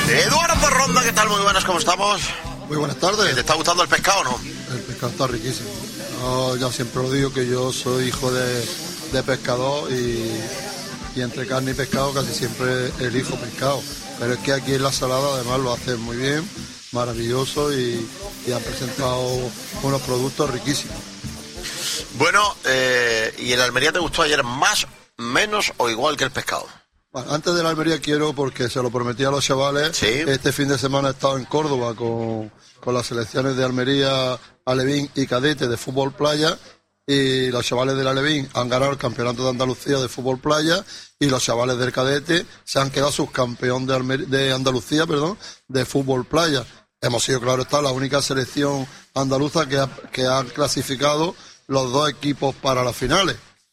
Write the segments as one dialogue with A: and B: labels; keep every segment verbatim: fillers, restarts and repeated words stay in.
A: Eduardo Ronda, ¿qué tal? Muy buenas, ¿cómo estamos?
B: Muy buenas tardes.
A: ¿Te está gustando el pescado o no?
B: El pescado está riquísimo. No, yo siempre lo digo que yo soy hijo de, de pescador y, y entre carne y pescado casi siempre elijo pescado. Pero es que aquí en la salada además lo hacen muy bien, maravilloso y, y han presentado unos productos riquísimos.
A: Bueno, eh, ¿y en Almería te gustó ayer más, menos o igual que el pescado?
B: Bueno, antes de la Almería quiero, porque se lo prometí a los chavales,
A: ¿sí?
B: Este fin de semana he estado en Córdoba con, con las selecciones de Almería, Alevín y Cadete de fútbol playa, y los chavales del Alevín han ganado el campeonato de Andalucía de fútbol playa y los chavales del Cadete se han quedado subcampeón de, Almer- de Andalucía perdón, de fútbol playa. Hemos sido, claro está, la única selección andaluza que ha, que ha clasificado los dos equipos para las finales.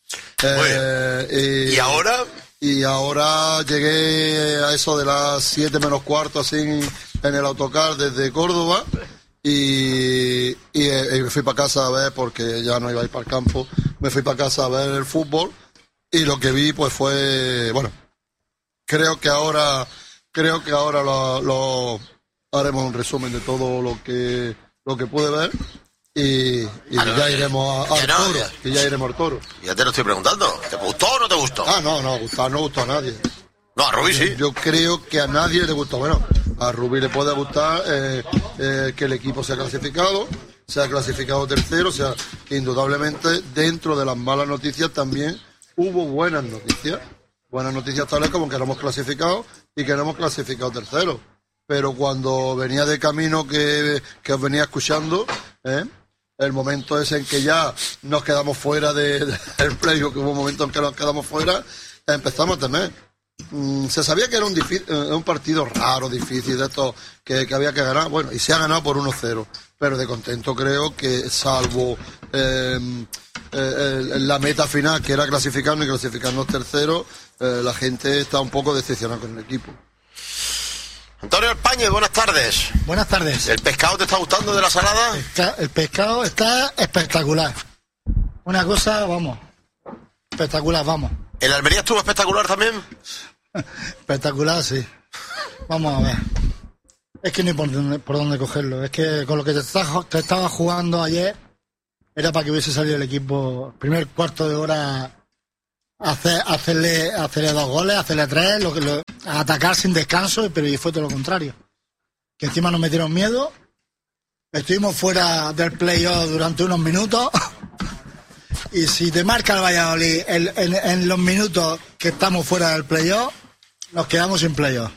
B: Eh, y,
A: ¿Y ahora?
B: Y ahora llegué a eso de las siete menos cuarto, así en, en el autocar desde Córdoba, y, y, y me fui para casa a ver, porque ya no iba a ir para el campo, me fui para casa a ver el fútbol, y lo que vi pues fue, bueno, creo que ahora, creo que ahora lo, lo haremos un resumen de todo lo que, lo que pude ver. Y, y ah, no, ya iremos a, al no, toro, ya, y ya iremos al toro.
A: Ya te lo estoy preguntando, ¿te gustó o no te gustó?
B: Ah, no, no, gustar no gustó a nadie.
A: No, a Rubí sí.
B: Yo creo que a nadie le gustó. Bueno, a Rubí le puede gustar eh, eh, que el equipo se ha clasificado, se ha clasificado tercero, o sea, que indudablemente dentro de las malas noticias también hubo buenas noticias. Buenas noticias tales como que no hemos clasificado y que no hemos clasificado tercero. Pero cuando venía de camino que, que os venía escuchando, ¿eh? El momento es en que ya nos quedamos fuera de, de, del playoff, que hubo un momento en que nos quedamos fuera, empezamos a temer. Mm, se sabía que era un, difi- un partido raro, difícil, de estos que, que había que ganar, bueno, y se ha ganado por uno cero, pero de contento creo que, salvo eh, eh, la meta final, que era clasificarnos y clasificarnos tercero, eh, la gente está un poco decepcionada con el equipo.
A: Antonio España, buenas tardes.
C: Buenas tardes.
A: ¿El pescado te está gustando de la salada?
C: Está, el pescado está espectacular. Una cosa, vamos, espectacular, vamos.
A: ¿El Almería estuvo espectacular también?
C: Espectacular, sí. Vamos a ver. Es que no hay por dónde, por dónde cogerlo. Es que con lo que te, está, te estaba jugando ayer, era para que hubiese salido el equipo, primer cuarto de hora, hacer, hacerle, hacerle dos goles, hacerle tres, lo que lo, atacar sin descanso, pero y fue todo lo contrario. Que encima nos metieron miedo, estuvimos fuera del playoff durante unos minutos, y si te marca el Valladolid en, en, en los minutos que estamos fuera del playoff, nos quedamos sin playoff.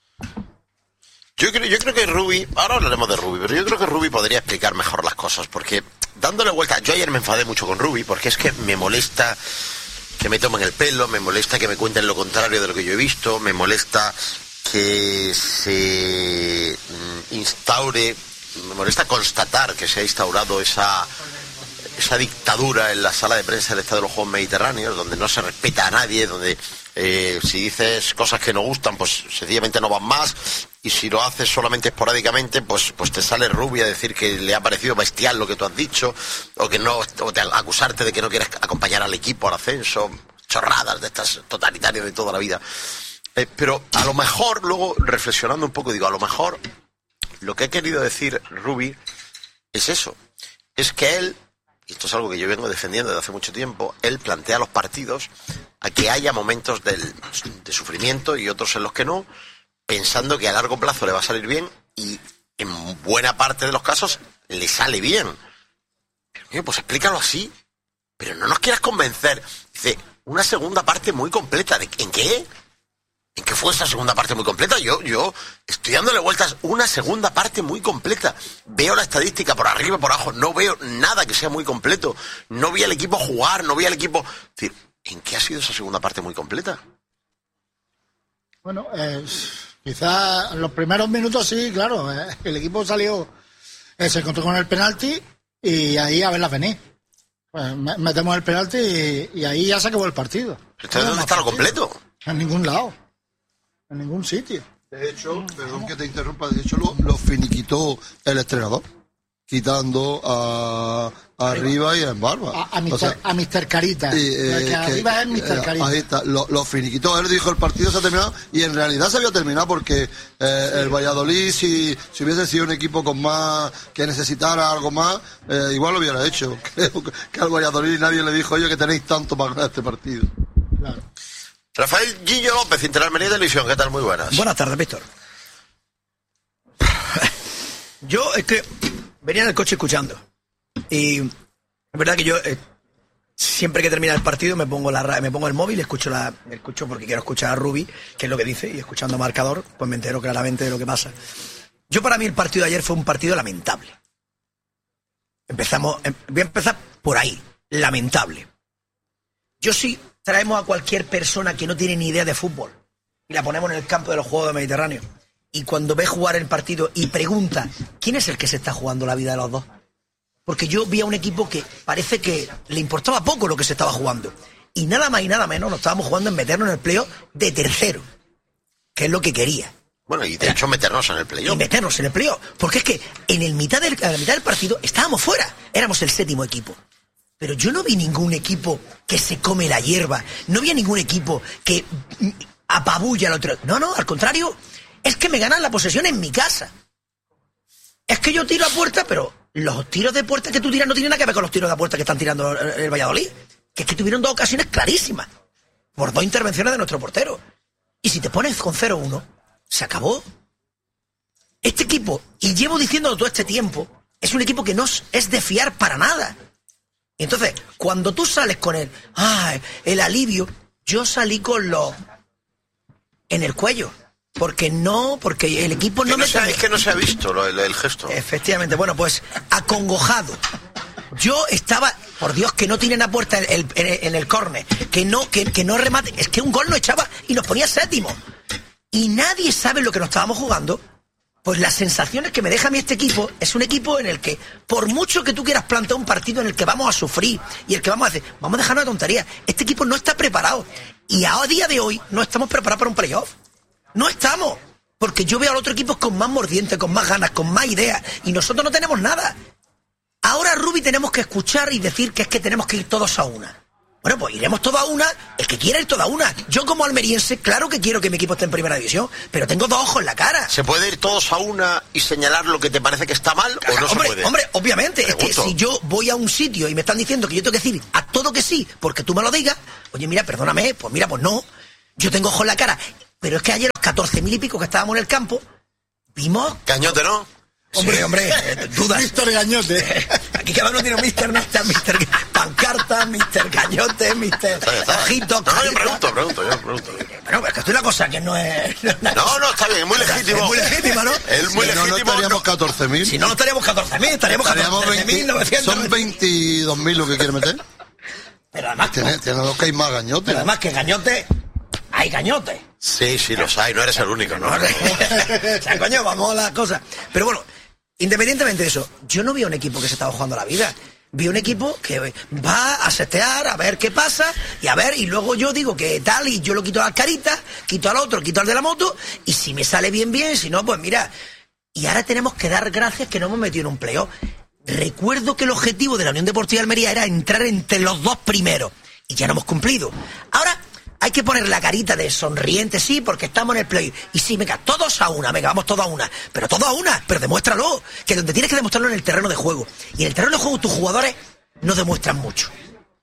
A: Yo creo, yo creo que Rubí, ahora hablaremos de Rubí, pero yo creo que Rubí podría explicar mejor las cosas, porque dándole vuelta, yo ayer me enfadé mucho con Rubí, porque es que me molesta que me tomen el pelo, me molesta que me cuenten lo contrario de lo que yo he visto, me molesta que se instaure, me molesta constatar que se ha instaurado esa, esa dictadura en la sala de prensa del Estadio de los Juegos Mediterráneos, donde no se respeta a nadie, donde eh, si dices cosas que no gustan, pues sencillamente no van más, y si lo haces solamente esporádicamente, pues, pues te sale Rubí a decir que le ha parecido bestial lo que tú has dicho, o que no, o te, acusarte de que no quieres acompañar al equipo al ascenso, chorradas de estas totalitarias de toda la vida. Eh, pero a lo mejor, luego reflexionando un poco, digo, a lo mejor lo que ha querido decir Rubí es eso, es que él, y esto es algo que yo vengo defendiendo desde hace mucho tiempo, él plantea los partidos a que haya momentos del, de sufrimiento y otros en los que no, pensando que a largo plazo le va a salir bien, y en buena parte de los casos le sale bien. Pero, pues explícalo así, pero no nos quieras convencer. Dice, una segunda parte muy completa. ¿De, ¿En qué? ¿En qué fue esa segunda parte muy completa? Yo, yo estoy dándole vueltas. Una segunda parte muy completa. Veo la estadística por arriba y por abajo. No veo nada que sea muy completo. No vi al equipo jugar, no vi al equipo... Es decir, ¿en qué ha sido esa segunda parte muy completa?
C: Bueno, eh, quizás en los primeros minutos sí, claro. Eh, el equipo salió, eh, se encontró con el penalti y ahí a verla venir. Pues metemos el penalti y, y ahí ya se acabó el partido.
A: ¿Entonces dónde está lo completo?
C: En ningún lado. En ningún sitio.
B: De hecho, perdón que te interrumpa, de hecho lo, lo finiquitó el entrenador. quitando a, a Arriba y a Barba.
C: A, a, mister,
B: o sea,
C: a mister Carita.
B: Y, eh,
C: que
B: que,
C: Arriba es mister
B: eh,
C: Carita.
B: Ahí está, lo, lo finiquitó. Él dijo el partido se ha terminado y en realidad se había terminado porque eh, el Valladolid, si, si hubiese sido un equipo con más, que necesitara algo más, eh, igual lo hubiera hecho. Creo que al Valladolid nadie le dijo, oye, que tenéis tanto para ganar este partido.
C: Claro.
A: Rafael Guillo López, Interalmería Televisión, ¿qué tal? Muy buenas.
D: Buenas tardes, Víctor. Yo es que venía en el coche escuchando y es verdad que yo eh, siempre que termina el partido me pongo la me pongo el móvil, escucho la me escucho porque quiero escuchar a Rubi, que es lo que dice, y escuchando marcador pues me entero claramente de lo que pasa. Yo para mí el partido de ayer fue un partido lamentable. Empezamos, em, voy a empezar por ahí, lamentable. Yo sí traemos a cualquier persona que no tiene ni idea de fútbol y la ponemos en el campo de los Juegos del Mediterráneo. Y cuando ve jugar el partido y pregunta ¿quién es el que se está jugando la vida de los dos? Porque yo vi a un equipo que parece que le importaba poco lo que se estaba jugando. Y nada más y nada menos nos estábamos jugando en meternos en el playoff de tercero, que es lo que quería.
A: Bueno, y de hecho meternos en el playoff.
D: Y meternos en el playoff. Porque es que en el mitad del, a la mitad del partido estábamos fuera. Éramos el séptimo equipo. Pero yo no vi ningún equipo que se come la hierba. No vi a ningún equipo que apabulla al otro. No, no, al contrario. Es que me ganan la posesión en mi casa. Es que yo tiro a puerta, pero los tiros de puerta que tú tiras no tienen nada que ver con los tiros de puerta que están tirando el Valladolid. Que es que tuvieron dos ocasiones clarísimas. Por dos intervenciones de nuestro portero. Y si te pones con cero uno, se acabó. Este equipo, y llevo diciéndolo todo este tiempo, es un equipo que no es de fiar para nada. Y entonces, cuando tú sales con el, ah, el alivio, yo salí con lo en el cuello. Porque no, porque el equipo no,
A: no
D: me...
A: Se, es que no se ha visto lo, el, el gesto.
D: Efectivamente, bueno, pues acongojado. Yo estaba, por Dios, que no tienen a puerta el, el, en el córner, que no, que, que no remate, es que un gol no echaba y nos ponía séptimo. Y nadie sabe lo que nos estábamos jugando. Pues las sensaciones que me deja a mí este equipo es un equipo en el que, por mucho que tú quieras plantear un partido en el que vamos a sufrir y el que vamos a hacer, vamos a dejarnos de tonterías. Este equipo no está preparado. Y a día de hoy no estamos preparados para un playoff. No estamos, porque yo veo al otro equipo con más mordiente, con más ganas, con más ideas, y nosotros no tenemos nada. Ahora, Rubi, tenemos que escuchar y decir que es que tenemos que ir todos a una. Bueno, pues iremos todos a una, el que quiera ir todos a una. Yo como almeriense, claro que quiero que mi equipo esté en primera división, pero tengo dos ojos en la cara.
A: ¿Se puede ir todos a una y señalar lo que te parece que está mal o no
D: hombre,
A: se puede?
D: Hombre, obviamente,
A: Pregunto.
D: Es que si yo voy a un sitio y me están diciendo que yo tengo que decir a todo que sí, porque tú me lo digas, oye, mira, perdóname, pues mira, pues no, yo tengo ojos en la cara. Pero es que ayer los catorce mil y pico que estábamos en el campo, vimos...
A: Cañote, ¿no?
D: Hombre, sí, hombre, dudas.
C: mister Gañote.
D: Aquí cada uno tiene un mister, mister, mister Pancarta, mister Gañote, mister Ojito.
A: No, no, yo pregunto, pregunto, yo pregunto.
D: Bueno, es que esto es una cosa que no es...
A: No, no, no, está bien, es muy legítimo.
D: Es muy legítima, ¿no?
A: Es muy
B: si
A: legítimo.
B: no, no estaríamos catorce mil.
D: Si no, no estaríamos catorce mil, estaríamos catorce mil novecientos.
B: Son veintidós mil lo que quiere meter.
D: Pero además...
B: Tiene, tiene dos que hay más Gañote.
D: Pero además que Gañote... Hay Gañote.
A: Sí, sí, los hay, no eres el único, ¿no?
D: O sea, coño, vamos a las cosas. Pero bueno, independientemente de eso, yo no vi a un equipo que se estaba jugando la vida. Vi un equipo que va a setear, a ver qué pasa, y a ver, y luego yo digo que tal, y yo lo quito a las caritas, quito al otro, quito al de la moto, y si me sale bien, bien, si no, pues mira. Y ahora tenemos que dar gracias que no hemos metido en un playoff. Recuerdo que el objetivo de la Unión Deportiva de Almería era entrar entre los dos primeros, y ya no hemos cumplido. Ahora... hay que poner la carita de sonriente, sí, porque estamos en el play. Y sí, venga, todos a una, venga, vamos todos a una. Pero todos a una, pero demuéstralo. Que donde tienes que demostrarlo en el terreno de juego. Y en el terreno de juego tus jugadores no demuestran mucho.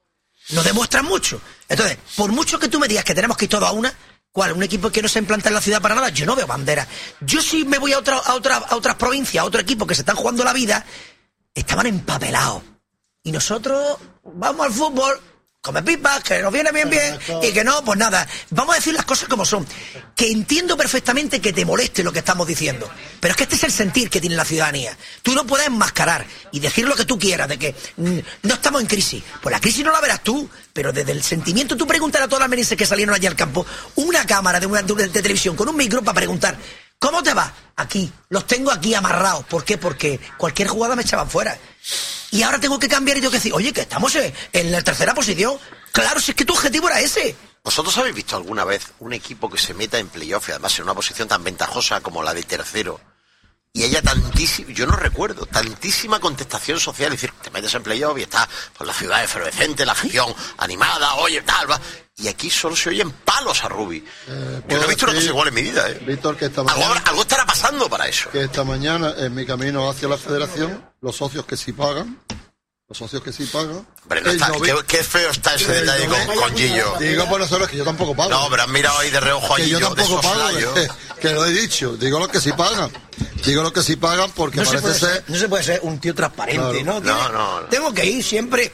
D: No demuestran mucho. Entonces, por mucho que tú me digas que tenemos que ir todos a una, ¿cuál? ¿Un equipo que no se implanta en la ciudad para nada? Yo no veo bandera. Yo sí me voy a, otra, a, otra, a otras provincias, a otro equipo que se están jugando la vida, estaban empapelados. Y nosotros vamos al fútbol... come pipas, que nos viene bien bien, y que no, pues nada, vamos a decir las cosas como son, que entiendo perfectamente que te moleste lo que estamos diciendo, pero es que este es el sentir que tiene la ciudadanía. Tú no puedes enmascarar y decir lo que tú quieras, de que mm, no estamos en crisis, pues la crisis no la verás tú, pero desde el sentimiento tú preguntas a todos los almerienses que salieron allí al campo, una cámara de, una, de, de televisión con un micro para preguntar, ¿cómo te va? Aquí, los tengo aquí amarrados. ¿Por qué? Porque cualquier jugada me echaban fuera. Y ahora tengo que cambiar y tengo que decir, oye, que estamos en, en la tercera posición. Claro, si es que tu objetivo era ese.
A: ¿Vosotros habéis visto alguna vez un equipo que se meta en playoff y además en una posición tan ventajosa como la de tercero y haya tantísima, yo no recuerdo, tantísima contestación social, es decir, te metes en playoff y está pues, la ciudad efervescente, la afición animada, oye, tal, va, y aquí solo se oyen palos a Rubi. Eh, yo no he visto una cosa igual en mi vida, ¿eh?
B: Víctor, que esta mañana,
A: algo, algo estará pasando para eso.
B: Que esta mañana, en mi camino hacia la federación, los socios que sí pagan, los socios que sí pagan.
A: Hombre, no está, qué, qué feo está ese detalle con, con Gillo.
B: Digo por nosotros que yo tampoco pago.
A: No, pero han mirado ahí de reojo a
B: que
A: Gillo.
B: Yo tampoco pago, que, que lo he dicho. Digo los que sí pagan. Digo los que sí pagan porque
D: no
B: parece
D: se
B: ser...
D: ser. No se puede ser un tío transparente,
B: claro.
D: ¿no?
A: No, no, no.
D: Tengo que ir siempre.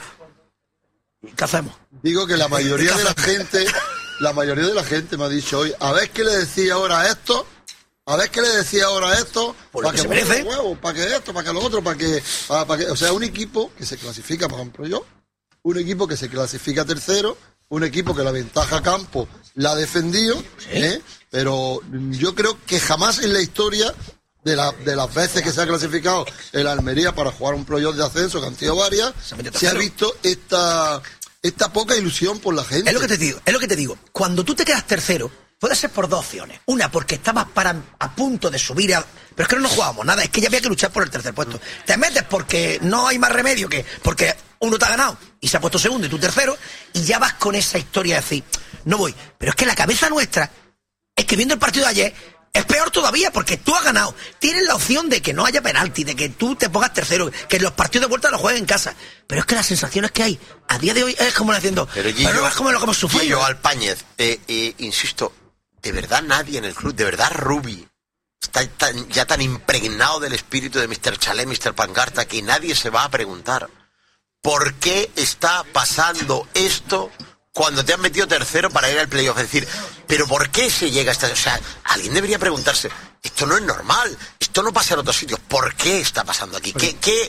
D: ¿Qué hacemos?
B: Digo que la mayoría de la gente, la mayoría de la gente me ha dicho hoy, a ver qué le decía ahora a esto. A ver qué le decía ahora a esto,
D: para
B: que,
D: que se merece,
B: huevo, para que esto, para que lo otro, para que, para, para que, o sea, un equipo que se clasifica, por ejemplo yo, un equipo que se clasifica tercero, un equipo que la ventaja campo la ha defendido, ¿sí? ¿eh? Pero yo creo que jamás en la historia de, la, de las veces que se ha clasificado el Almería para jugar un playoff de ascenso, que han sido varias, se, se ha visto esta, esta poca ilusión por la gente.
D: Es lo que te digo, es lo que te digo. Cuando tú te quedas tercero, puede ser por dos opciones. Una, porque estabas para, a punto de subir a... Pero es que no nos jugábamos nada, es que ya había que luchar por el tercer puesto. Te metes porque no hay más remedio que... Porque uno te ha ganado y se ha puesto segundo y tú tercero, y ya vas con esa historia de decir, no voy. Pero es que la cabeza nuestra es que viendo el partido de ayer es peor todavía, porque tú has ganado. Tienes la opción de que no haya penalti, de que tú te pongas tercero, que los partidos de vuelta los juegues en casa. Pero es que las sensaciones que hay a día de hoy es como haciendo...
A: Pero, Gillo,
D: pero no es como lo que hemos sufrido.
A: Gillo Alpáñez, eh, eh, insisto... De verdad nadie en el club, de verdad Rubi está tan, ya tan impregnado del espíritu de mister Chalé, mister Pancarta, que nadie se va a preguntar ¿por qué está pasando esto cuando te han metido tercero para ir al playoff? Es decir, ¿pero por qué se llega a esta...? O sea, alguien debería preguntarse, esto no es normal, esto no pasa en otros sitios, ¿por qué está pasando aquí? ¿Qué, qué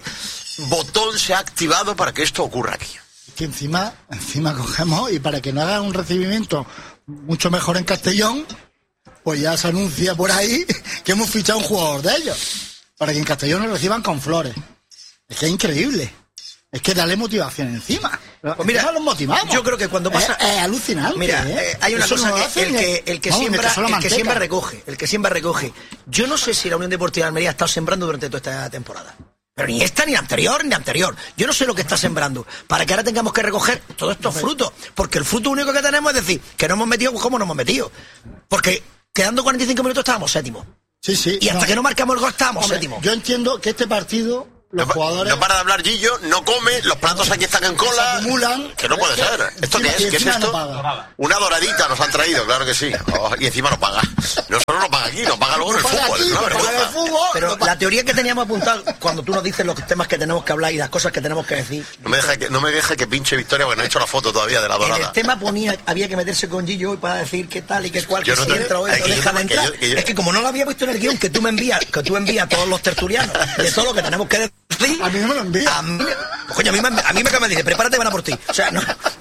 A: botón se ha activado para que esto ocurra aquí?
C: Que encima, encima cogemos y para que no hagan un recibimiento mucho mejor en Castellón, pues ya se anuncia por ahí que hemos fichado un jugador de ellos, para que en Castellón nos reciban con flores. Es que es increíble. Es que dale motivación encima.
D: Pues mira,
C: no los motivamos.
D: Yo creo que cuando pasa...
C: Es, es alucinante.
D: Mira,
C: ¿eh?
D: eh, hay una
C: Eso
D: cosa
C: no
D: que
C: hacen,
D: el que, el que
C: vamos,
D: siembra,
C: el que,
D: el que siembra recoge, el que siembra recoge. Yo no sé si la Unión Deportiva de Almería ha estado sembrando durante toda esta temporada. Pero ni esta, ni la anterior, ni la anterior. Yo no sé lo que está sembrando. Para que ahora tengamos que recoger todos estos frutos. Porque el fruto único que tenemos es decir, que no hemos metido como nos hemos metido. Porque quedando cuarenta y cinco minutos estábamos séptimos.
C: Sí, sí.
D: Y hasta
C: no.
D: que no marcamos el gol estábamos
C: Hombre,
D: séptimos.
C: Yo entiendo que este partido... Los
A: no,
C: jugadores
A: no para de hablar Gillo, no come, los platos aquí están en cola.
C: Acumulan.
A: Que no puede ser. ¿Esto qué es? ¿Qué es esto?
C: No
A: Una doradita nos han traído, claro que sí. Oh, y encima no paga. No solo no paga aquí, no paga luego en el fútbol. Es una vergüenza.
D: Pero la teoría que teníamos apuntada, cuando tú nos dices los temas que tenemos que hablar y las cosas que tenemos que decir.
A: No me deje que, no me deje que pinche Victoria, porque no he hecho la foto todavía de la dorada.
D: En el tema ponía, había que meterse con Gillo hoy para decir qué tal y qué cual,
A: yo
D: que
A: no
D: si
A: te,
D: entra o esto, deja de entrar.
A: Que yo, que yo,
D: es que como no lo había visto en el guión, que tú me envías, que tú envías a todos los tertulianos de todo lo que tenemos que decir.
C: A mí no me lo envía.
D: A mí, coño, a mí, me, a mí me acaba de decir, prepárate, van a por ti. O sea, no,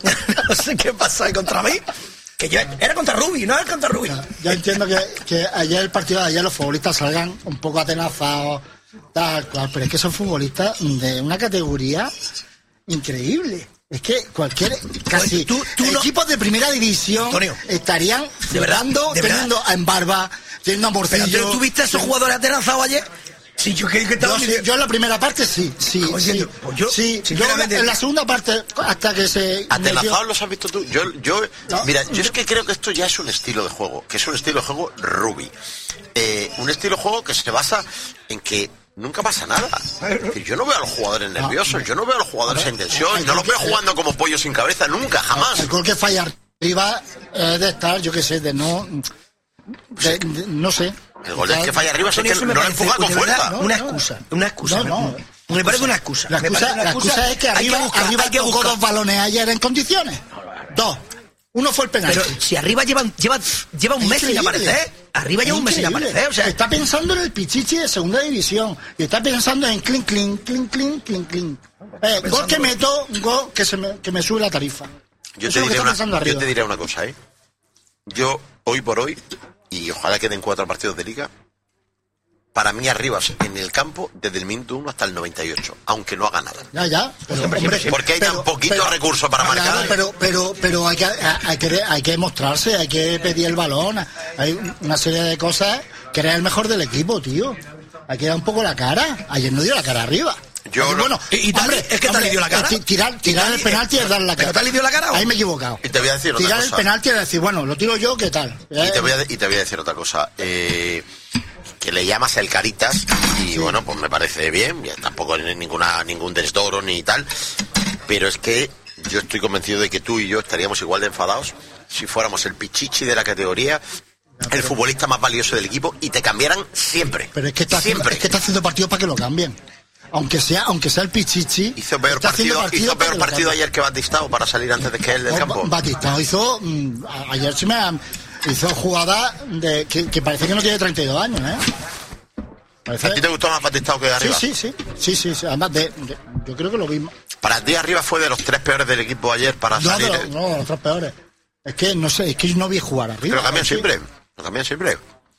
D: no sé qué pasa ahí contra mí. Que yo era contra Rubi, no era contra Rubi.
C: Ya, ya entiendo que, que ayer el partido de ayer los futbolistas salgan un poco atenazados, tal cual, pero es que son futbolistas de una categoría increíble. Es que cualquier casi
D: tú, tú
C: equipos
D: no...
C: de primera división,
D: Antonio,
C: estarían
D: celebrando,
C: teniendo a Embarba, teniendo a Morcillo.
D: Pero ¿tú viste a esos jugadores atenazados ayer? Sí, yo creo que estaba...
C: Yo, sí, yo en la primera parte sí, sí, sí.
D: Pues yo,
C: sí yo en la segunda parte, hasta que se...
A: ¿Atenazados los has visto tú? Yo, yo, no, mira, yo es que creo que esto ya es un estilo de juego, que es un estilo de juego Rubi. Eh, un estilo de juego que se basa en que nunca pasa nada. Es decir, yo no veo a los jugadores nerviosos, yo no veo a los jugadores en tensión, no los veo jugando como pollo sin cabeza, nunca, jamás.
C: El gol que falla arriba es de estar, yo qué sé, de no... De, de, no sé.
A: El gol que falla arriba es que no lo empuja con fuerza.
D: No, una excusa, una excusa. No, no. Me parece una excusa.
C: La excusa, una excusa, la excusa es que arriba, hay que buscar, arriba hay que tocó buscar. dos balones ayer en condiciones. Dos. Uno fue el penalti.
D: Pero si arriba lleva, lleva, lleva un mes sin aparecer. Arriba lleva un mes sin aparecer. O sea,
C: está pensando en el Pichichi de segunda división. Y está pensando en clink, clink, clink, clink, clink, clink. Eh, gol que meto, gol que, se me, que me sube la tarifa.
A: Yo te, diré una, yo te diré una cosa, ¿eh? Yo, hoy por hoy, y ojalá queden cuatro partidos de liga, para mí Arribas en el campo desde el minuto uno hasta el noventa y ocho, aunque no haga nada.
C: Ya, ya. Pero,
A: hombre,
C: hombre,
A: porque hay
C: pero,
A: tan poquito
C: pero,
A: recurso para
C: claro,
A: marcar.
C: Pero, pero, pero hay que, hay que, hay que mostrarse, hay que pedir el balón, hay una serie de cosas que eres el mejor del equipo, tío. hay que dar un poco la cara. Ayer no dio la cara arriba.
A: Yo
C: Así,
A: no.
C: bueno,
D: ¿Y, y Tali, es que Tali dio la cara?
C: Tirar, tirar el penalti es dar la cara.
D: ¿Pero Tali dio la cara o?
C: Ahí me he equivocado.
A: Y te voy a decir otra
C: Tirar
A: cosa.
C: el penalti es decir, bueno, lo tiro yo, ¿qué tal?
A: Y te voy a, y te voy a decir otra cosa. Eh, que le llamas el Caritas y sí. Bueno, pues me parece bien. Tampoco hay ninguna, ningún desdoro ni tal. Pero es que yo estoy convencido de que tú y yo estaríamos igual de enfadados si fuéramos el pichichi de la categoría, el futbolista más valioso del equipo y te cambiaran siempre.
C: Pero es que está,
A: siempre.
C: Haciendo, es que está haciendo partidos para que lo cambien. Aunque sea, aunque sea el pichichi.
A: Hizo peor partido, partido hizo peor partido ayer que Batistao para salir antes de que él del
C: no,
A: campo.
C: Batistao hizo mm, ayer sí me hizo jugadas de que, que parece que no tiene treinta y dos años, ¿eh? Parece...
A: ¿A ti te gustó más Batistao que de arriba?
C: Sí, sí, sí, sí, sí, sí. Además de, de, yo creo que lo vimos.
A: Para ti arriba fue de los tres peores del equipo ayer para
C: no,
A: salir.
C: De los, no, de los tres peores. Es que no sé, es que yo no vi jugar arriba.
A: Pero cambian
C: ¿sí?
A: siempre, lo cambian siempre.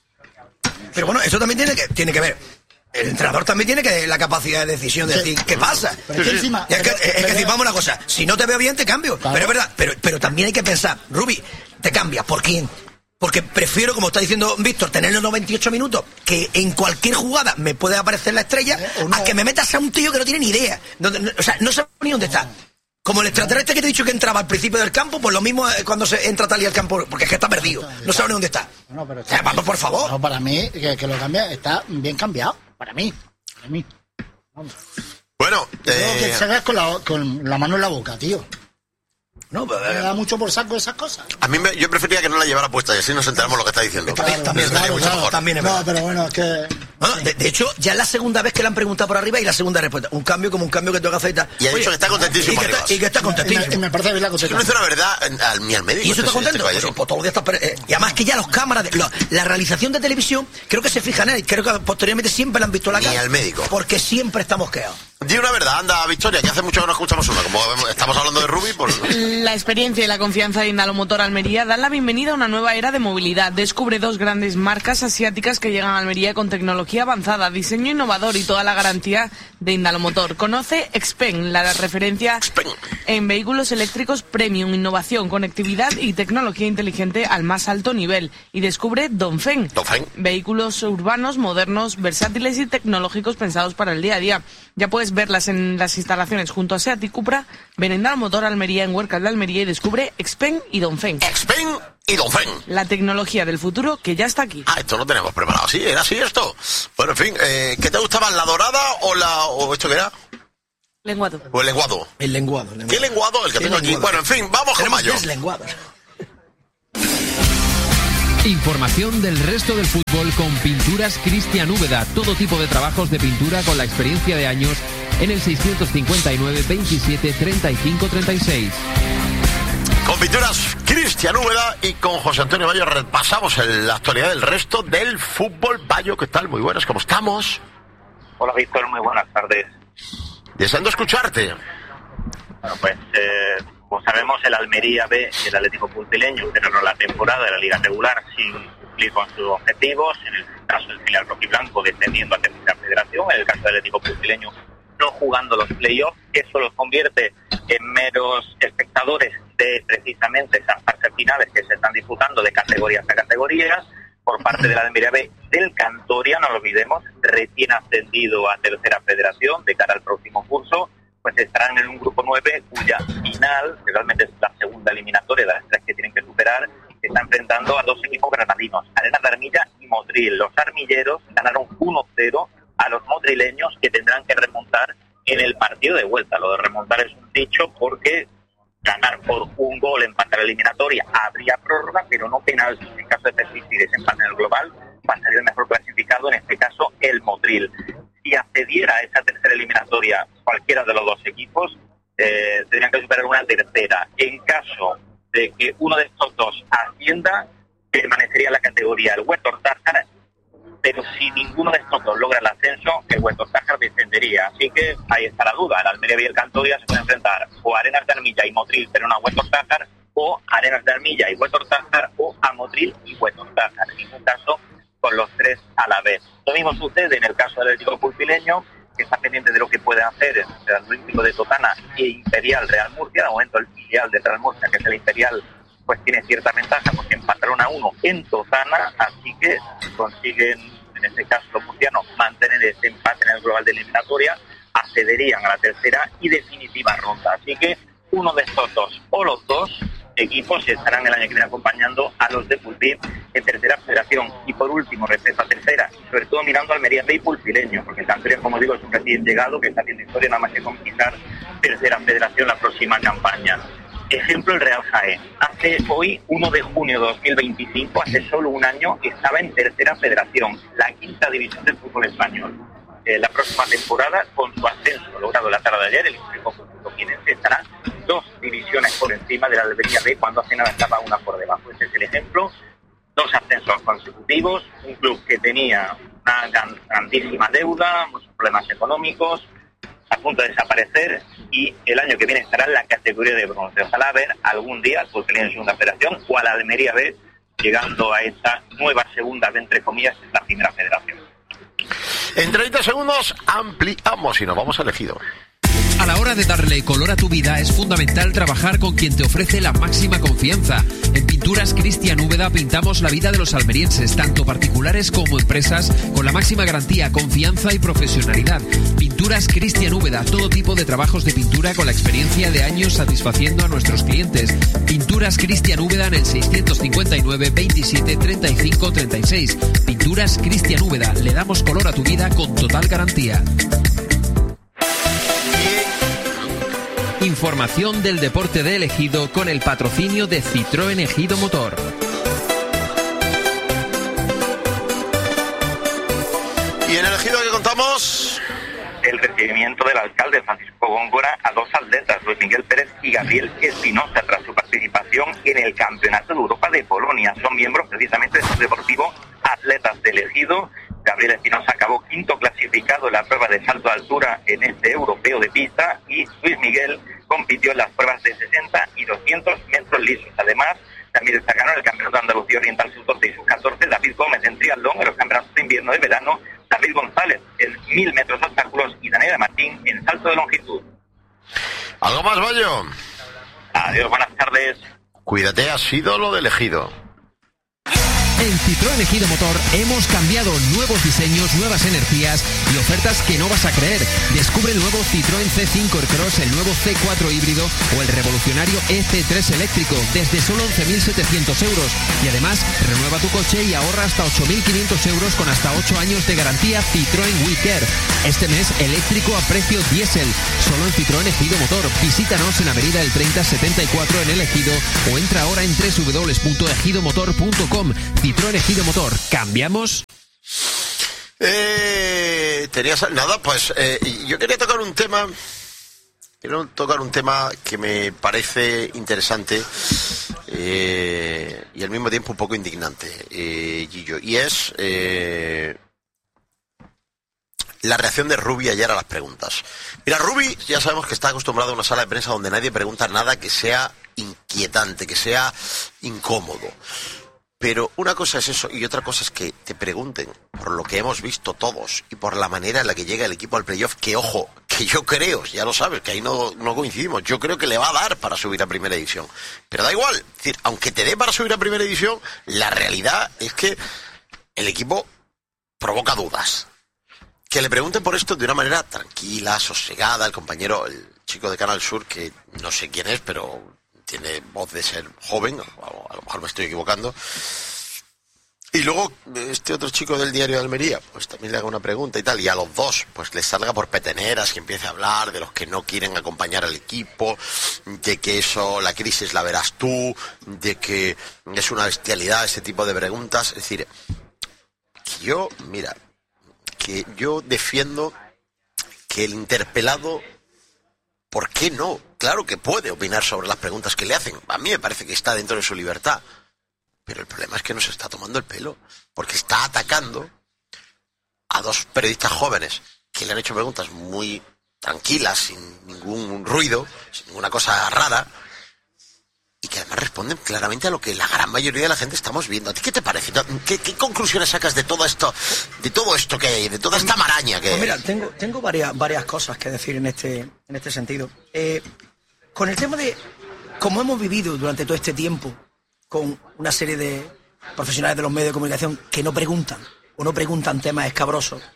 D: Pero bueno, eso también tiene que tiene que ver. El entrenador también tiene que la capacidad de decisión de sí. decir, ¿qué pasa?
C: Pero es que encima...
D: Es que,
C: pero,
D: es que
C: pero,
D: decir, vamos una cosa, si no te veo bien, te cambio. Claro. Pero es verdad, pero, pero también hay que pensar, Rubi, te cambias, ¿por quién? Porque prefiero, como está diciendo Víctor, tener los noventa y ocho minutos, que en cualquier jugada me puede aparecer la estrella, eh, no. a que me metas a un tío que no tiene ni idea. No, no, o sea, no sabe ni dónde está. Como el extraterrestre que te he dicho que entraba al principio del campo, pues lo mismo cuando se entra Tali al campo, porque es que está perdido, no sabe ni dónde está. No, pero está, o sea, vamos, por favor.
C: No, para mí, que, que lo cambia, está bien cambiado. Para mí, para mí. Vamos.
A: Bueno,
C: eh... que se hagas con la, con la mano en la boca, tío. No, pero... Me da mucho por saco esas cosas.
A: A mí me, yo prefería que no la llevara puesta y así nos enteramos lo que está diciendo.
D: Claro, también, claro, claro, también es verdad.
C: No, pero bueno, es que...
D: No, de, de hecho, ya es la segunda vez que le han preguntado por arriba y la segunda respuesta. Un cambio como un cambio que tengo que hacer y tal.
A: Y ha dicho que está contentísimo.
D: Y que está, y que está contentísimo.
C: Y me, y me parece bien la contestación.
A: Es que no dice la verdad al, ni al médico.
D: ¿Y eso está contento? Este pues, pues, todos los días está, eh, y además que ya los cámaras, de, lo, la realización de televisión, creo que se fijan en él. Creo que posteriormente siempre le han visto la cara.
A: Ni al médico.
D: Porque siempre estamos quedados.
A: Di una verdad, anda, Victoria, que hace mucho que no escuchamos una. Como estamos hablando de Rubi, pues...
E: La experiencia y la confianza de Indalomotor Almería dan la bienvenida a una nueva era de movilidad. Descubre dos grandes marcas asiáticas que llegan a Almería con tecnología avanzada, diseño innovador y toda la garantía de Indalomotor. Conoce Xpeng, la referencia
A: Xpeng.
E: en vehículos eléctricos premium, innovación, conectividad y tecnología inteligente al más alto nivel. Y descubre Dongfeng,
A: Dongfeng.
E: Vehículos urbanos, modernos, versátiles y tecnológicos pensados para el día a día. Ya puedes verlas en las instalaciones junto a Seat y Cupra. Ven en Indalomotor Almería, en Huercal de Almería, y descubre Xpeng y Dongfeng.
A: Xpeng y Dongfeng.
E: La tecnología del futuro que ya está aquí.
A: Ah, esto lo tenemos preparado. Sí, era así esto. Bueno, en fin, eh, ¿qué te gustaba, la dorada o la o esto qué era?
E: Lenguado.
A: O el lenguado.
D: El lenguado. El lenguado.
A: ¿Qué lenguado? El que tengo aquí. Bueno, en fin, vamos con Mayo.
D: Tres lenguados.
F: Información del resto del fútbol con Pinturas Cristian Úbeda. Todo tipo de trabajos de pintura con la experiencia de años en el seiscientos cincuenta y nueve, veintisiete, treinta y cinco, treinta y seis.
A: Con Pinturas Cristian Úbeda y con José Antonio Bayo repasamos el, la actualidad del resto del fútbol. Bayo, ¿qué tal? Muy buenas, ¿cómo estamos?
G: Hola, Víctor, muy buenas tardes.
A: Deseando escucharte.
G: Bueno, pues, eh, como sabemos, el Almería B y el Atlético Pulpileño cerraron la temporada de la Liga Regular sin cumplir con sus objetivos. En el caso del filial rojiblanco descendiendo a tercera federación, en el caso del Atlético Pulpileño no jugando los playoffs. Eso los convierte en meros espectadores de precisamente esas fases finales que se están disputando de categorías a categorías. Por parte de la Almería B del Cantoria, no lo olvidemos, recién ascendido a tercera federación de cara al próximo curso, pues estarán en un grupo nueve cuya final, que realmente es la segunda eliminatoria de las tres que tienen que superar, se está enfrentando a dos equipos granadinos, Arenas de Armilla y Motril. Los armilleros ganaron uno cero a los motrileños, que tendrán que remontar en el partido de vuelta. Lo de remontar es un dicho porque ganar por un gol, empatar la eliminatoria, habría prórroga, pero no penaltis. En caso de persistir ese empate en el global, pasaría el mejor clasificado, en este caso el Motril. Si accediera a esa tercera eliminatoria cualquiera de los dos equipos, eh, tendrían que superar una tercera. En caso de que uno de estos dos ascienda, permanecería en la categoría el Huertor Tájar, pero si ninguno de estos dos logra el ascenso, el Huertor Tájar descendería. Así que ahí está la duda. El Almería y el Cantoria se pueden enfrentar o a Arenas de Armilla y Motril, pero no a Huertor Tájar, o a Arenas de Armilla y Huertor Tájar, o a Motril y Huertor Tájar. En ningún caso con los tres a la vez. Lo mismo sucede en el caso del Atlético Pulpileño, que está pendiente de lo que pueden hacer el Real Olímpico de Totana e Imperial Real Murcia. De momento el filial de Real Murcia, que es el Imperial, pues tiene cierta ventaja porque empataron a uno en Totana, así que consiguen, en este caso los murcianos, mantener ese empate en el global de eliminatoria, accederían a la tercera y definitiva ronda. Así que uno de estos dos o los dos equipos estarán el año que viene acompañando a los de Pulpí en tercera federación. Y por último, respecto a tercera, sobre todo mirando a Almería B y Pulpileño, porque el Cantoria, como digo, es un recién llegado que está haciendo historia nada más que conquistar tercera federación la próxima campaña. Ejemplo, el Real Jaén. Hace hoy, uno de junio de dos mil veinticinco, hace solo un año, estaba en tercera federación, la quinta división del fútbol español. Eh, la próxima temporada, con su ascenso logrado la tarde de ayer, el equipo conjunto estará dos divisiones por encima de la Almería B, cuando hace nada estaba una por debajo. Este es el ejemplo. Dos ascensos consecutivos, un club que tenía una gran, grandísima deuda, muchos problemas económicos, a punto de desaparecer, y el año que viene estará en la categoría de bronce. Ojalá ver algún día al Pulpileño en segunda federación o a la Almería B llegando a esta nueva segunda B, entre comillas, en la primera federación.
A: En treinta segundos ampliamos y nos vamos al Ejido.
F: A la hora de darle color a tu vida es fundamental trabajar con quien te ofrece la máxima confianza. En Pinturas Cristian Úbeda pintamos la vida de los almerienses, tanto particulares como empresas, con la máxima garantía, confianza y profesionalidad. Pinturas Cristian Úbeda, todo tipo de trabajos de pintura con la experiencia de años satisfaciendo a nuestros clientes. Pinturas Cristian Úbeda en el seiscientos cincuenta y nueve veintisiete treinta y cinco treinta y seis. Pinturas Cristian Úbeda, le damos color a tu vida con total garantía. Información del deporte de Ejido con el patrocinio de Citroën Ejido Motor.
A: ¿Y en el Ejido que contamos?
G: El recibimiento del alcalde Francisco Góngora a dos atletas, Luis Miguel Pérez y Gabriel Espinosa, tras su participación en el Campeonato de Europa de Polonia. Son miembros precisamente del Deportivo Atletas del Ejido. Gabriel Espinosa acabó quinto clasificado en la prueba de salto de altura en este europeo de pista, y Luis Miguel compitió en las pruebas de sesenta y doscientos metros lisos. Además, también destacaron en el Campeonato de Andalucía Oriental sub doce y sub catorce David Gómez en triatlón, en los campeonatos de invierno y verano David González en mil metros obstáculos y Daniela Martín en salto de longitud.
A: ¿Algo más, Bayo?
G: Adiós, buenas tardes.
A: Cuídate, ha sido lo del Ejido.
F: En Citroën Ejido Motor hemos cambiado, nuevos diseños, nuevas energías y ofertas que no vas a creer. Descubre el nuevo Citroën C cinco Aircross, el nuevo C cuatro híbrido o el revolucionario E C tres eléctrico desde solo once mil setecientos euros. Y además, renueva tu coche y ahorra hasta ocho mil quinientos euros con hasta ocho años de garantía Citroën WeCare. Este mes, eléctrico a precio diésel, solo en Citroën Ejido Motor. Visítanos en Avenida El treinta setenta y cuatro en El Ejido o entra ahora en doble u doble u doble u punto ejido motor punto com. Citroën Ejido Motor, ¿cambiamos?
A: Eh, tenías nada, pues eh, yo quería tocar un tema, quiero tocar un tema que me parece interesante eh, y al mismo tiempo un poco indignante, eh, Gillo, y es eh, la reacción de Rubi ayer a las preguntas. Mira, Rubi ya sabemos que está acostumbrado a una sala de prensa donde nadie pregunta nada que sea inquietante, que sea incómodo. Pero una cosa es eso y otra cosa es que te pregunten por lo que hemos visto todos y por la manera en la que llega el equipo al playoff, que ojo, que yo creo, ya lo sabes, que ahí no, no coincidimos, yo creo que le va a dar para subir a primera división. Pero da igual, es decir, aunque te dé para subir a primera división, la realidad es que el equipo provoca dudas. Que le pregunten por esto de una manera tranquila, sosegada, el compañero, el chico de Canal Sur, que no sé quién es, pero tiene voz de ser joven, a lo mejor me estoy equivocando. Y luego este otro chico del diario de Almería, pues también le haga una pregunta y tal, y a los dos, pues les salga por peteneras, que empiece a hablar de los que no quieren acompañar al equipo, de que eso, la crisis la verás tú, de que es una bestialidad ese tipo de preguntas. Es decir, que yo, mira, que yo defiendo que el interpelado, ¿por qué no? Claro que puede opinar sobre las preguntas que le hacen. A mí me parece que está dentro de su libertad. Pero el problema es que nos está tomando el pelo. Porque está atacando a dos periodistas jóvenes que le han hecho preguntas muy tranquilas, sin ningún ruido, sin ninguna cosa rara, y que además responden claramente a lo que la gran mayoría de la gente estamos viendo. ¿A ti qué te parece? ¿Qué, qué conclusiones sacas de todo esto, de todo esto que hay, de toda esta maraña que hay?
D: Pues mira, tengo, tengo varias, varias cosas que decir en este, en este sentido. Eh, con el tema de cómo hemos vivido durante todo este tiempo con una serie de profesionales de los medios de comunicación que no preguntan o no preguntan temas escabrosos,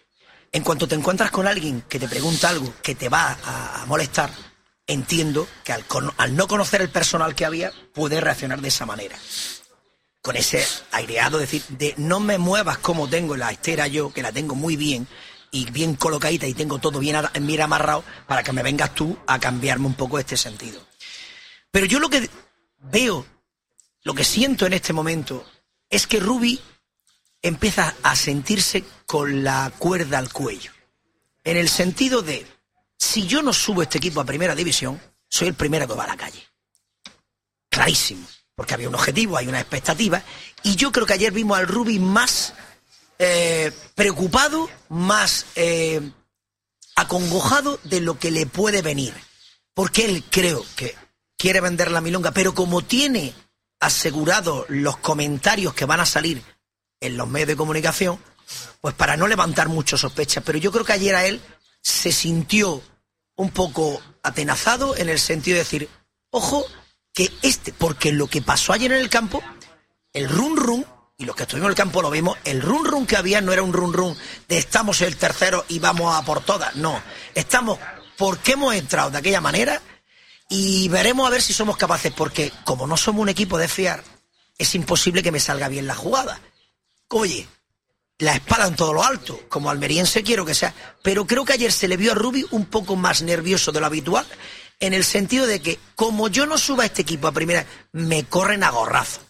D: En cuanto te encuentras con alguien que te pregunta algo que te va a, a molestar, entiendo que al, al no conocer el personal que había, puede reaccionar de esa manera. Con ese aireado, decir, de no me muevas como tengo la estera yo, que la tengo muy bien, y bien colocadita y tengo todo bien, bien amarrado, para que me vengas tú a cambiarme un poco este sentido. Pero yo lo que veo, lo que siento en este momento, es que Rubi empieza a sentirse con la cuerda al cuello. En el sentido de, si yo no subo este equipo a primera división, soy el primero que va a la calle. Clarísimo. Porque había un objetivo, hay una expectativa, y yo creo que ayer vimos al Rubi más eh, preocupado, más eh, acongojado de lo que le puede venir. Porque él creo que quiere vender la milonga, pero como tiene asegurado los comentarios que van a salir en los medios de comunicación, pues para no levantar mucho sospechas. Pero yo creo que ayer a él se sintió un poco atenazado en el sentido de decir, ojo, que este, porque lo que pasó ayer en el campo, el run run, y los que estuvimos en el campo lo vimos, el run run que había no era un run run de estamos el tercero y vamos a por todas, no, estamos porque hemos entrado de aquella manera y veremos a ver si somos capaces, porque como no somos un equipo de fiar, es imposible que me salga bien la jugada. Oye, la espada en todo lo alto, como almeriense quiero que sea, pero creo que ayer se le vio a Rubi un poco más nervioso de lo habitual, en el sentido de que, como yo no suba a este equipo a primera, me corren a gorrazo.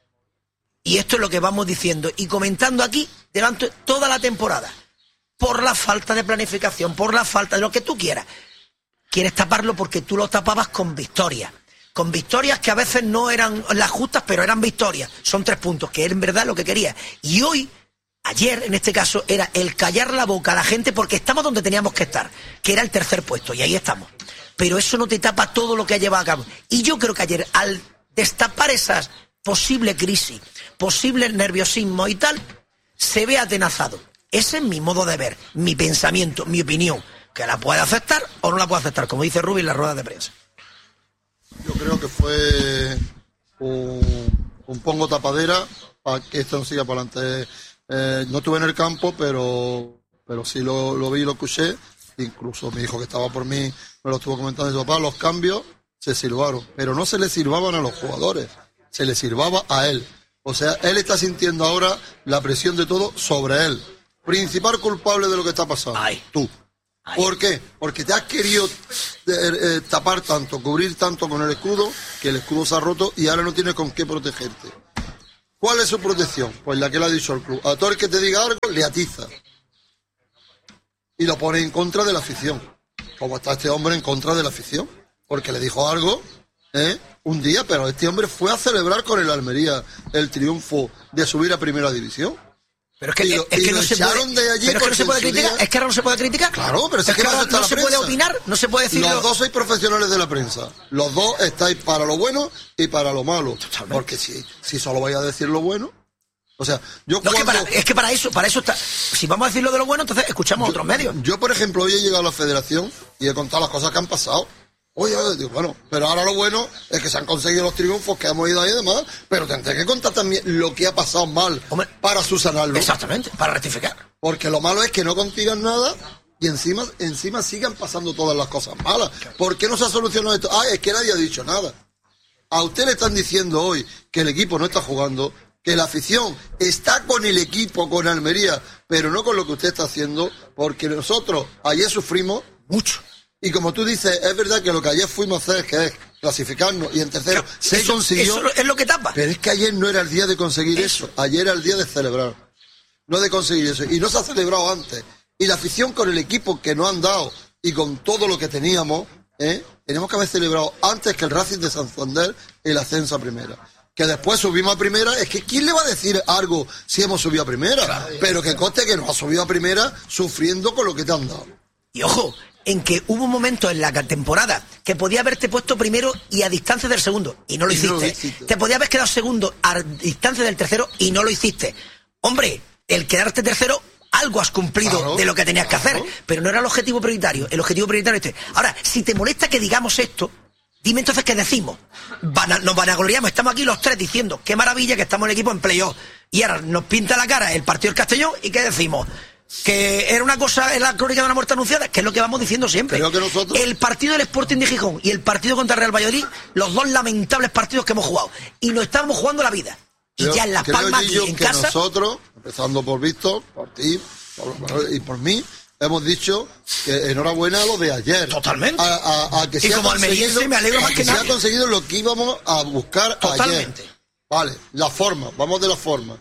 D: Y esto es lo que vamos diciendo y comentando aquí durante toda la temporada. Por la falta de planificación, por la falta de lo que tú quieras. Quieres taparlo porque tú lo tapabas con victorias. Con victorias que a veces no eran las justas, pero eran victorias. Son tres puntos, que era en verdad lo que quería. Y hoy, ayer en este caso, era el callar la boca a la gente porque estamos donde teníamos que estar, que era el tercer puesto, y ahí estamos. Pero eso no te tapa todo lo que ha llevado a cabo. Y yo creo que ayer, al destapar esas posible crisis, posible nerviosismo y tal, se ve atenazado. Ese es mi modo de ver, mi pensamiento, mi opinión, que la puede aceptar o no la puede aceptar, como dice Rubi en la rueda de prensa.
B: Yo creo que fue un, un pongo tapadera para que esto no siga para adelante. Eh, no estuve en el campo, pero, pero sí lo, lo vi y lo escuché. Incluso mi hijo que estaba por mí me lo estuvo comentando, dice, papá, los cambios se silbaron, pero no se le silbaban a los jugadores, se le silbaba a él. O sea, él está sintiendo ahora la presión de todo sobre él. Principal culpable de lo que está pasando, Ay. tú. Ay. ¿Por qué? Porque te has querido eh, eh, tapar tanto, cubrir tanto con el escudo, que el escudo se ha roto y ahora no tienes con qué protegerte. ¿Cuál es su protección? Pues la que le ha dicho el club. A todo el que te diga algo, le atiza. Y lo pone en contra de la afición. Como está este hombre en contra de la afición. Porque le dijo algo, ¿eh? un día, pero este hombre fue a celebrar con el Almería el triunfo de subir a primera división.
D: Pero es que,
B: lo,
D: es que no se puede,
B: de allí
D: pero es que no se puede criticar,
B: día...
D: es que ahora no se puede criticar.
B: Claro, pero es, es
D: que,
B: que
D: ahora no se puede opinar, no se puede decir.
B: Los dos sois profesionales de la prensa. Los dos estáis para lo bueno y para lo malo. Totalmente. Porque si, si solo vais a decir lo bueno, o sea, yo
D: no,
B: cuando...
D: es, que para, es que para eso, para eso está. Si vamos a decir lo de lo bueno, entonces escuchamos
B: yo,
D: otros medios.
B: Yo, por ejemplo, hoy he llegado a la federación y he contado las cosas que han pasado. Oye, digo, bueno, pero ahora lo bueno es que se han conseguido los triunfos que hemos ido ahí y demás, pero tendré que contar también lo que ha pasado mal. Hombre, para subsanarlo.
D: Exactamente, para rectificar.
B: Porque lo malo es que no consigan nada y encima encima sigan pasando todas las cosas malas. ¿Por qué no se ha solucionado esto? Ah, es que nadie ha dicho nada. A usted le están diciendo hoy que el equipo no está jugando, que la afición está con el equipo, con Almería, pero no con lo que usted está haciendo, porque nosotros ayer sufrimos mucho. Y como tú dices, es verdad que lo que ayer fuimos a hacer, que es clasificarnos, y en tercero claro, se
D: eso,
B: consiguió.
D: Eso es lo que tapa.
B: Pero es que ayer no era el día de conseguir eso. eso. Ayer era el día de celebrar. No de conseguir eso. Y no se ha celebrado antes. Y la afición con el equipo que nos han dado y con todo lo que teníamos, ¿eh? tenemos que haber celebrado antes que el Racing de Santander el ascenso a primera. Que después subimos a primera, es que ¿quién le va a decir algo si hemos subido a primera? Claro. Pero que conste que nos ha subido a primera sufriendo con lo que te han dado.
D: Y ojo, en que hubo un momento en la temporada que podía haberte puesto primero y a distancia del segundo, y no lo, y hiciste. No lo hiciste. Te podía haber quedado segundo a distancia del tercero y no lo hiciste. Hombre, el quedarte tercero, algo has cumplido claro, de lo que tenías claro. que hacer, pero no era el objetivo prioritario. El objetivo prioritario es este. Ahora, si te molesta que digamos esto, dime entonces qué decimos. Van a, nos vanagloriamos, estamos aquí los tres diciendo qué maravilla que estamos en el equipo en playoff. Y ahora nos pinta la cara el partido del Castellón y qué decimos. que era una cosa en la crónica de una muerte anunciada, que es lo que vamos diciendo siempre.
B: Creo que nosotros...
D: El partido del Sporting de Gijón y el partido contra Real Valladolid, los dos lamentables partidos que hemos jugado. Y nos estábamos jugando la vida. Y
B: creo,
D: ya en Las Palmas
B: yo
D: y en
B: que
D: casa...
B: nosotros, empezando por Víctor, por ti por, y por mí, hemos dicho que enhorabuena a lo de ayer.
D: Totalmente.
B: A, a, a que
D: y
B: se
D: como
B: ha
D: almeriense me alegro más que,
B: que se
D: nadie.
B: ha conseguido lo que íbamos a buscar
D: Totalmente.
B: ayer. Vale, la forma, vamos de la forma.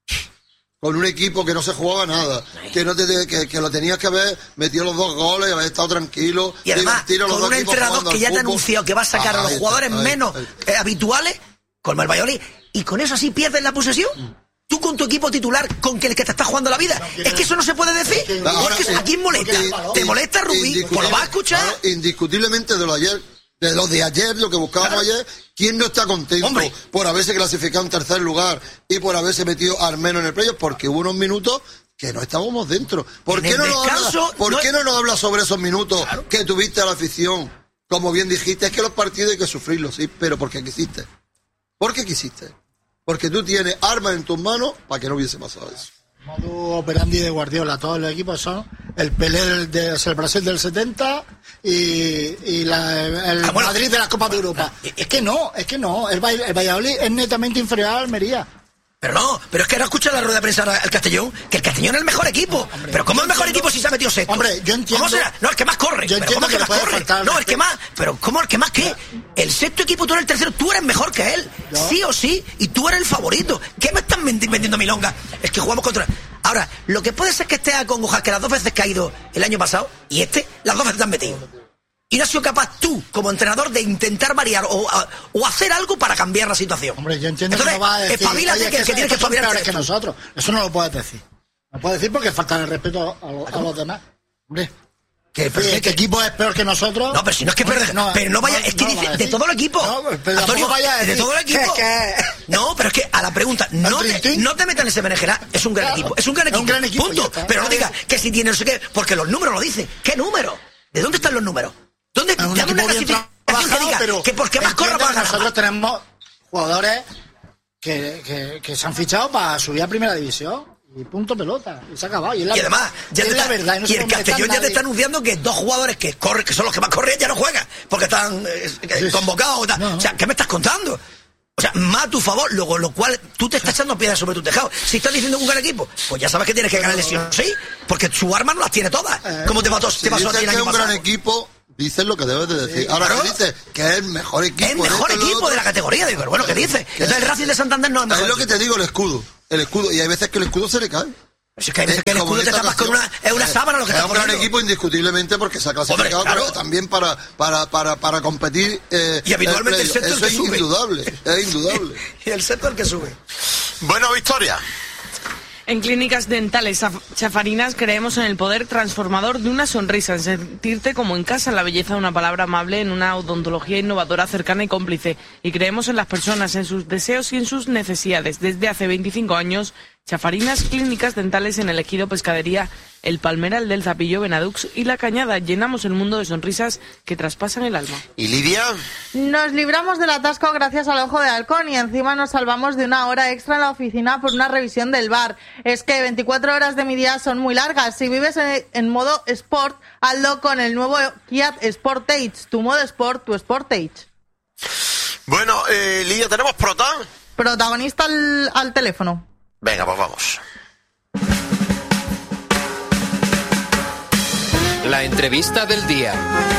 B: Con un equipo que no se jugaba nada, que no te, que, que lo tenías que haber metido los dos goles, haber estado tranquilo.
D: Y además, con un entrenador que ya te ha anunciado que va a sacar ah, a los jugadores está, ahí, menos ahí. Eh, habituales, con el Valladolid, y con eso así pierdes la posesión. Mm. Tú con tu equipo titular, con el que te está jugando la vida. No, es que eso no se puede decir. No, ahora, es que, ¿a quién molesta? ¿Te molesta Rubí? Pues lo vas a escuchar.
B: Claro, indiscutiblemente de lo de ayer, de los de ayer, lo que buscábamos claro. ayer, ¿quién no está contento Hombre. por haberse clasificado en tercer lugar y por haberse metido al menos en el playoff? Porque hubo unos minutos que no estábamos dentro. ¿Por, qué no, descanso, nos habla, ¿por no, qué no nos hablas sobre esos minutos claro. que tuviste a la afición? Como bien dijiste, es que los partidos hay que sufrirlos, sí, pero ¿por qué quisiste? ¿Por qué quisiste? Porque tú tienes armas en tus manos para que no hubiese pasado eso.
C: El modo operandi de Guardiola, todos los equipos son el Pelé del, de, el Brasil del setenta y, y la, el ah, bueno. Madrid de las Copas de Europa. Es que no, es que no, el, el Valladolid es netamente inferior a Almería.
D: Pero no, pero es que ahora escucha la rueda de prensa al Castellón, que el Castellón es el mejor equipo. Hombre, pero ¿cómo es el mejor equipo si se ha metido sexto?
C: Hombre, yo entiendo.
D: ¿Cómo será? No, el que más corre.
C: Yo
D: pero ¿cómo
C: entiendo
D: que, que más corre?
C: Faltar,
D: no, el que más. Pero ¿cómo el que más qué? El sexto equipo, tú eres el tercero, tú eres mejor que él. ¿Yo? Sí o sí, y tú eres el favorito. ¿Qué me están vendiendo milonga? Es que jugamos contra. Ahora, lo que puede ser que esté acongojar que las dos veces que ha ido el año pasado y este, las dos veces te han metido. Y no has sido capaz tú, como entrenador, de intentar variar o, a, o hacer algo para cambiar la situación.
C: Hombre, yo entiendo
D: Entonces,
C: que no va a decir...
D: Espabilate que, que, que tienes que espabilar
C: que nosotros. Eso no lo puedes decir. No puedes decir porque falta el respeto a, a, a los demás. Hombre, que este que, equipo es peor que nosotros...
D: No, pero si no es que peor... No, pero no vaya... No, es que no dice de todo el equipo. No,
C: pero Antonio, vaya a decir,
D: de todo el equipo.
C: Que, que...
D: No, pero es que a la pregunta, no te, no te metas en ese berenjena, es un gran claro, equipo. Es un gran equipo.
C: Un gran equipo
D: punto. Pero no digas que si tiene no sé qué, porque los números lo dicen. ¿Qué número? ¿De dónde están los números? ¿Dónde
C: es un
D: una
C: clasificación
D: que diga pero que porque más corra para ganar?
C: Nosotros tenemos jugadores que, que, que se han fichado para subir a primera división y punto pelota y se ha acabado. Y, es la
D: y además, ya
C: es
D: te
C: la
D: está,
C: verdad. Y, no
D: y el Castellón ya te está anunciando que dos jugadores que corren, que son los que más corren, ya no juegan porque están eh, sí. convocados. O, no, no. o sea, ¿qué me estás contando? O sea, más a tu favor, luego lo cual tú te estás echando piedras sobre tu tejado. Si estás diciendo un gran equipo, pues ya sabes que tienes que ganar lesión, ¿sí? Porque su arma no las tiene todas.
B: Eh,
D: ¿Cómo te pasó?
B: Si
D: te pasó
B: dices
D: a ti
B: que es un
D: pasado?
B: gran equipo, dices lo que debes de decir. Sí, Ahora, claro. ¿qué dices? Que es el mejor equipo.
D: Es el mejor equipo de la categoría. Digo, pero bueno, ¿qué dices? Entonces el Racing de Santander no es mejor.
B: Es lo que te digo, el escudo. El escudo. Y hay veces que el escudo se le cae.
D: Es que hay veces que el escudo te tapas con una, es una sábana lo que
B: es
D: está
B: un gran equipo indiscutiblemente porque se ha clasificado. Hombre, claro. También para, para, para, para competir. Eh,
D: y habitualmente el, el sector
B: Eso
D: es
B: es indudable. Es indudable.
D: Y el sector que sube.
A: Bueno, Victoria.
E: En Clínicas Dentales Chafarinas creemos en el poder transformador de una sonrisa, en sentirte como en casa, en la belleza de una palabra amable, en una odontología innovadora, cercana y cómplice. Y creemos en las personas, en sus deseos y en sus necesidades. Desde hace veinticinco años, Chafarinas Clínicas Dentales en el Ejido Pescadería, El Palmeral del Zapillo, Benadux y La Cañada. Llenamos el mundo de sonrisas que traspasan el alma.
A: ¿Y Lidia?
H: Nos libramos del atasco gracias al Ojo de Halcón y encima nos salvamos de una hora extra en la oficina por una revisión del bar. Es que veinticuatro horas de mi día son muy largas. Si vives en, en modo sport, hazlo con el nuevo Kia Sportage. Tu modo sport, tu Sportage.
A: Bueno, eh, Lidia, ¿tenemos prota?
H: Protagonista al, al teléfono.
A: Venga, pues vamos.
F: La entrevista del día.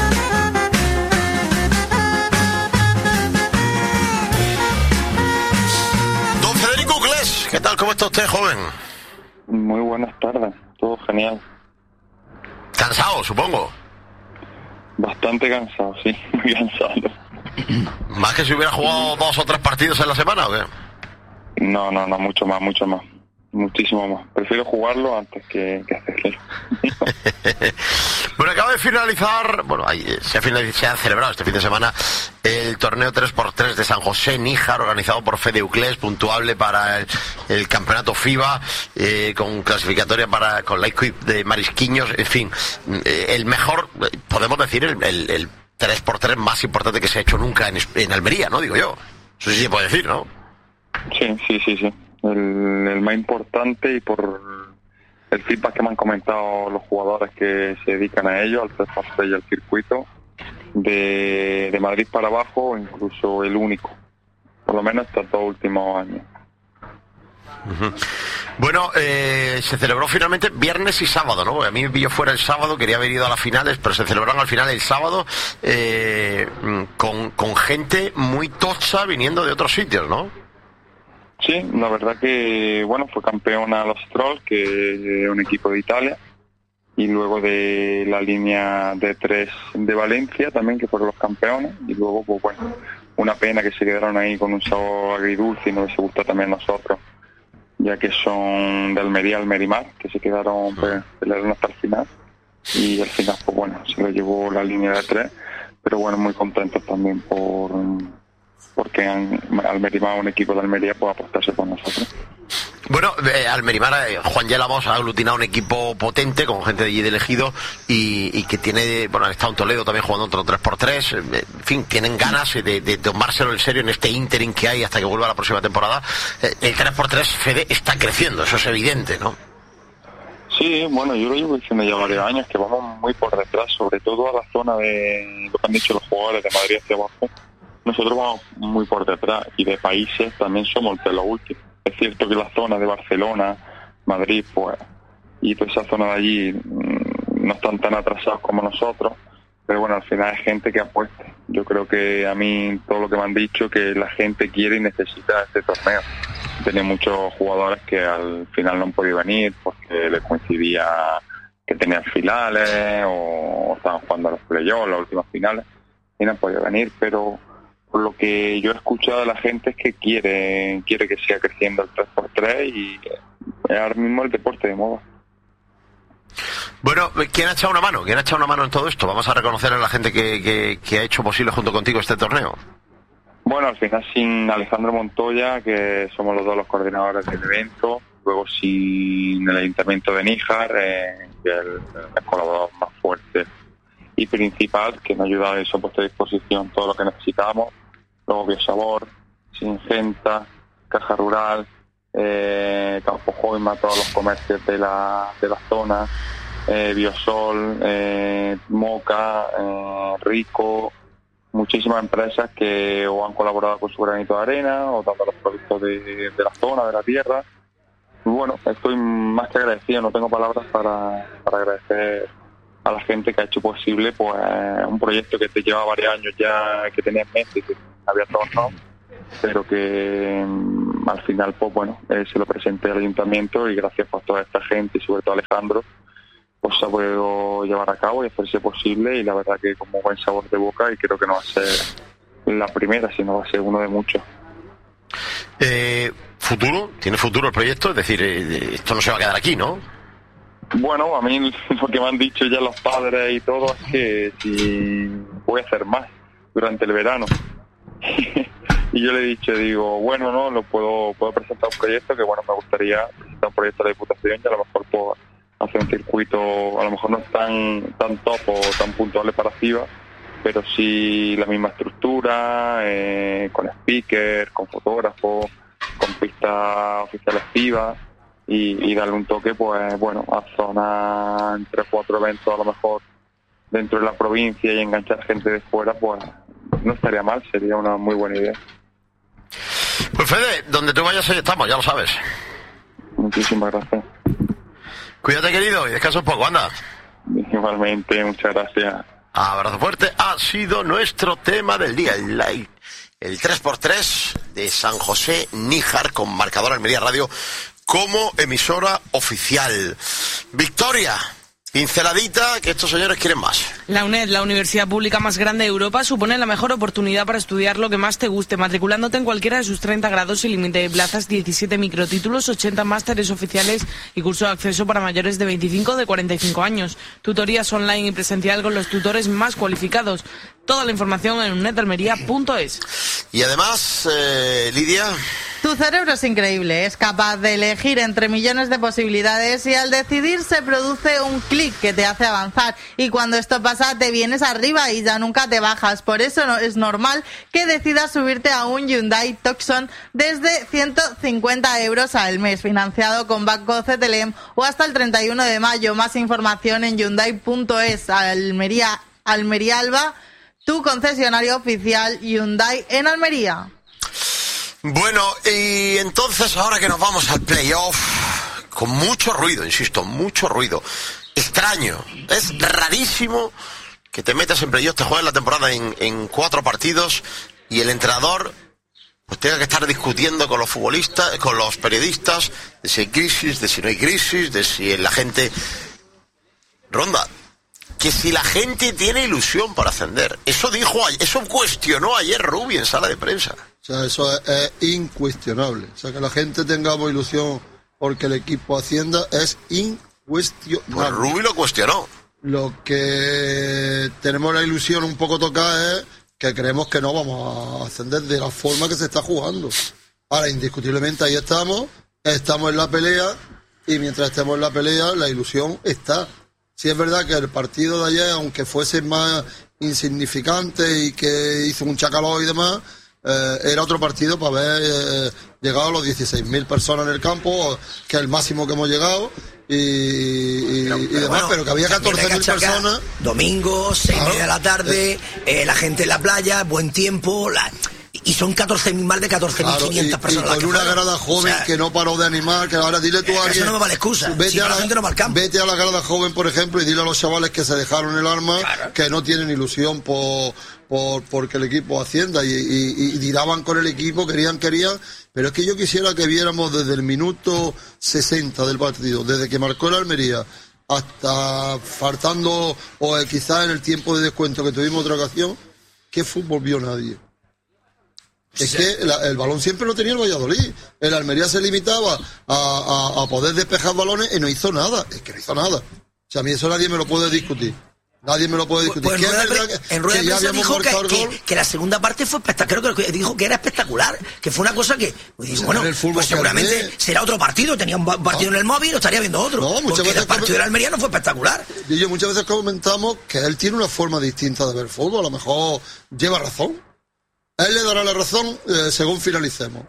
A: Don Federico Uclés, ¿qué tal? ¿Cómo está usted, joven?
I: Muy buenas tardes, todo genial.
A: ¿Cansado, supongo?
I: Bastante cansado, sí, muy cansado.
A: ¿Más que si hubiera jugado dos o tres partidos en la semana o qué?
I: No, no, no, mucho más, mucho más. Muchísimo más. Prefiero jugarlo antes que, que hacerlo.
A: Bueno, acaba de finalizar, bueno, ahí se ha, finalizado, se ha celebrado este fin de semana el torneo tres por tres de San José Níjar, organizado por Fede Uclés, puntuable para el, el campeonato FIBA, eh, con clasificatoria para con la equipe de Marisquiños, en fin, eh, el mejor, podemos decir, el, el, el tres por tres más importante que se ha hecho nunca en, en Almería, ¿no? Digo yo. Eso sí se puede decir, ¿no?
I: Sí, sí, sí, sí. El, el más importante y por el feedback que me han comentado los jugadores que se dedican a ello, al tres por tres y al circuito, de, de Madrid para abajo, incluso el único, por lo menos estos dos últimos años.
A: Uh-huh. Bueno, eh, se celebró finalmente viernes y sábado, ¿no? A mí me pilló fuera el sábado, quería haber ido a las finales, pero se celebraron al final el sábado eh, con, con gente muy tocha viniendo de otros sitios, ¿no?
I: Sí, la verdad que, bueno, fue campeona los Trolls, que es un equipo de Italia, y luego de la línea de tres de Valencia también, que fueron los campeones, y luego, pues bueno, una pena que se quedaron ahí con un sabor agridulce y no les gustó también a nosotros, ya que son de Almería, Almerimar, que se quedaron, pues, pelearon hasta el final, y al final, pues bueno, se lo llevó la línea de tres, pero bueno, muy contentos también por... porque han, Almerimar, un equipo de Almería, puede apostarse por nosotros.
A: Bueno, eh, Almerimar, eh, Juan Yelamos ha aglutinado un equipo potente con gente de allí de elegido y, y que tiene, bueno, han estado en Toledo también jugando otro tres por tres, eh, en fin, tienen ganas de, de tomárselo en serio en este ínterin que hay hasta que vuelva la próxima temporada. Eh, el tres por tres, Fede, está creciendo, eso es evidente, ¿no?
I: Sí, bueno, yo lo llevo diciendo ya varios años que vamos muy por detrás, sobre todo a la zona de lo que han dicho los jugadores de Madrid hacia abajo. Nosotros vamos muy por detrás y de países también somos de los últimos. Es cierto que la zona de Barcelona, Madrid, pues, y toda esa zona de allí mmm, no están tan atrasados como nosotros, pero bueno, al final es gente que apuesta. Yo creo que a mí todo lo que me han dicho, que la gente quiere y necesita este torneo. Tenía muchos jugadores que al final no han podido venir porque les coincidía que tenían finales o estaban jugando a los playoffs, las últimas finales, y no han podido venir, pero por lo que yo he escuchado de la gente es que quiere quiere que siga creciendo el tres por tres y es ahora mismo el deporte de moda.
A: Bueno, ¿quién ha echado una mano? ¿Quién ha echado una mano en todo esto? Vamos a reconocer a la gente que, que, que ha hecho posible junto contigo este torneo.
I: Bueno, al final sin Alejandro Montoya, que somos los dos los coordinadores del evento, luego sin el Ayuntamiento de Níjar, eh, que es el, el colaborador más fuerte y principal, que nos ha ayudado en su puesta a disposición todo lo que necesitamos, luego Biosabor, Singenta, Caja Rural, eh, Campo Joima, todos los comercios de la, de la zona, eh, Biosol, eh, Moca, eh, Rico, muchísimas empresas que o han colaborado con su granito de arena o dando los productos de, de la zona, de la tierra. Y bueno, estoy más que agradecido, no tengo palabras para, para agradecer a la gente que ha hecho posible pues un proyecto que te lleva varios años ya, que tenía en mente y que había trabajado, pero que um, al final pues bueno, eh, se lo presenté al ayuntamiento y gracias a toda esta gente y sobre todo a Alejandro pues se ha podido llevar a cabo y hacerse posible, y la verdad que con buen sabor de boca, y creo que no va a ser la primera, sino va a ser uno de muchos.
A: Eh, ¿Futuro? ¿Tiene futuro el proyecto? Es decir, eh, esto no se va a quedar aquí, ¿no?
I: Bueno, a mí lo que me han dicho ya los padres y todo es que si voy a hacer más durante el verano. Y yo le he dicho, digo, bueno, no, lo puedo puedo presentar un proyecto que, bueno, me gustaría presentar un proyecto de la Diputación y a lo mejor puedo hacer un circuito, a lo mejor no es tan, tan top o tan puntual para FIBA, pero sí la misma estructura, eh, con speaker, con fotógrafos, con pistas oficiales FIBA. Y, y darle un toque, pues bueno, a zona entre cuatro eventos a lo mejor dentro de la provincia y enganchar gente de fuera, pues no estaría mal, sería una muy buena idea.
A: Pues Fede, donde tú vayas ahí estamos, ya lo sabes.
I: Muchísimas gracias.
A: Cuídate, querido, y descansa un poco, anda.
I: Igualmente, muchas gracias.
A: Abrazo fuerte. Ha sido nuestro tema del día, el live. El tres por tres de San José Níjar con Marcador Almería Radio como emisora oficial. Victoria, pinceladita, que estos señores quieren más.
E: La UNED, la universidad pública más grande de Europa, supone la mejor oportunidad para estudiar lo que más te guste, matriculándote en cualquiera de sus treinta grados sin límite de plazas, diecisiete microtítulos, ochenta másteres oficiales y curso de acceso para mayores de veinticinco o de cuarenta y cinco años. Tutorías online y presencial con los tutores más cualificados. Toda la información en unedalmería punto es.
A: Y además, eh, Lidia...
H: Tu cerebro es increíble, es capaz de elegir entre millones de posibilidades y al decidir se produce un clic que te hace avanzar y cuando esto pasa te vienes arriba y ya nunca te bajas. Por eso no, es normal que decidas subirte a un Hyundai Tucson desde ciento cincuenta euros al mes, financiado con Banco C T L M o hasta el treinta y uno de mayo. Más información en hyundai punto es. Almería, Almería Alba, tu concesionario oficial Hyundai en Almería.
A: Bueno, y entonces ahora que nos vamos al playoff, con mucho ruido, insisto, mucho ruido, extraño, es rarísimo que te metas en playoff, te juegues la temporada en, en cuatro partidos y el entrenador pues tenga que estar discutiendo con los futbolistas, con los periodistas, de si hay crisis, de si no hay crisis, de si la gente... Ronda, que si la gente tiene ilusión para ascender, eso dijo, eso cuestionó ayer Rubi en sala de prensa.
B: O sea, eso es, es incuestionable. O sea, que la gente tengamos ilusión porque el equipo ascienda es incuestionable.
A: Pues Rubi lo cuestionó.
B: Lo que tenemos la ilusión un poco tocada es que creemos que no vamos a ascender de la forma que se está jugando. Ahora, indiscutiblemente, ahí estamos, estamos en la pelea, y mientras estemos en la pelea, la ilusión está. Sí es verdad que el partido de ayer, aunque fuese más insignificante y que hizo un chacaló y demás, eh, era otro partido para haber eh, llegado a los dieciséis mil personas en el campo, que es el máximo que hemos llegado, y, y,
D: pero,
B: y
D: pero
B: demás,
D: bueno,
B: pero que había catorce mil personas.
D: Domingo, seis
B: Claro.
D: de la tarde, eh, la gente en la playa, buen tiempo, la... y son catorce mil, más de catorce mil quinientas
B: claro, y,
D: personas.
B: y
D: las
B: con
D: que
B: una
D: fueron.
B: grada joven,
D: O sea,
B: que no paró de animar, que ahora dile tú a alguien...
D: Eso no me vale excusa.
B: Vete,
D: Si
B: a
D: la
B: la,
D: gente no va al campo.
B: vete a la grada joven, por ejemplo, y dile a los chavales que se dejaron el arma,
D: Claro.
B: que no tienen ilusión por, por porque el equipo ascienda, y, y, y tiraban con el equipo, querían, querían, pero es que yo quisiera que viéramos desde el minuto sesenta del partido, desde que marcó el Almería, hasta faltando, o quizás en el tiempo de descuento que tuvimos otra ocasión, ¿qué fútbol vio nadie? Es
D: Sí.
B: que la, el balón siempre lo tenía el Valladolid. El Almería se limitaba a, a, a poder despejar balones y no hizo nada. Es que no hizo nada. O sea, a mí eso nadie me lo puede discutir. Nadie me lo puede discutir.
D: Pues,
B: que
D: en
B: es
D: rueda de
B: verdad
D: pre-
B: que,
D: en rueda
B: que
D: de
B: ya
D: prensa
B: habíamos
D: dijo que,
B: marcado el
D: que,
B: gol.
D: que la segunda parte fue espectacular, creo que dijo que era espectacular, que fue una cosa que, pues, digo,
B: Pues
D: bueno,
B: en el fútbol
D: pues
B: que
D: seguramente
B: hace-
D: será otro partido, tenía un ba- partido
B: No.
D: en el móvil, lo estaría viendo otro,
B: No, muchas
D: porque
B: veces
D: el partido
B: come-
D: de Almería no fue espectacular.
B: Y yo muchas veces comentamos que él tiene una forma distinta de ver fútbol. A lo mejor lleva razón. A él le dará la razón eh, según finalicemos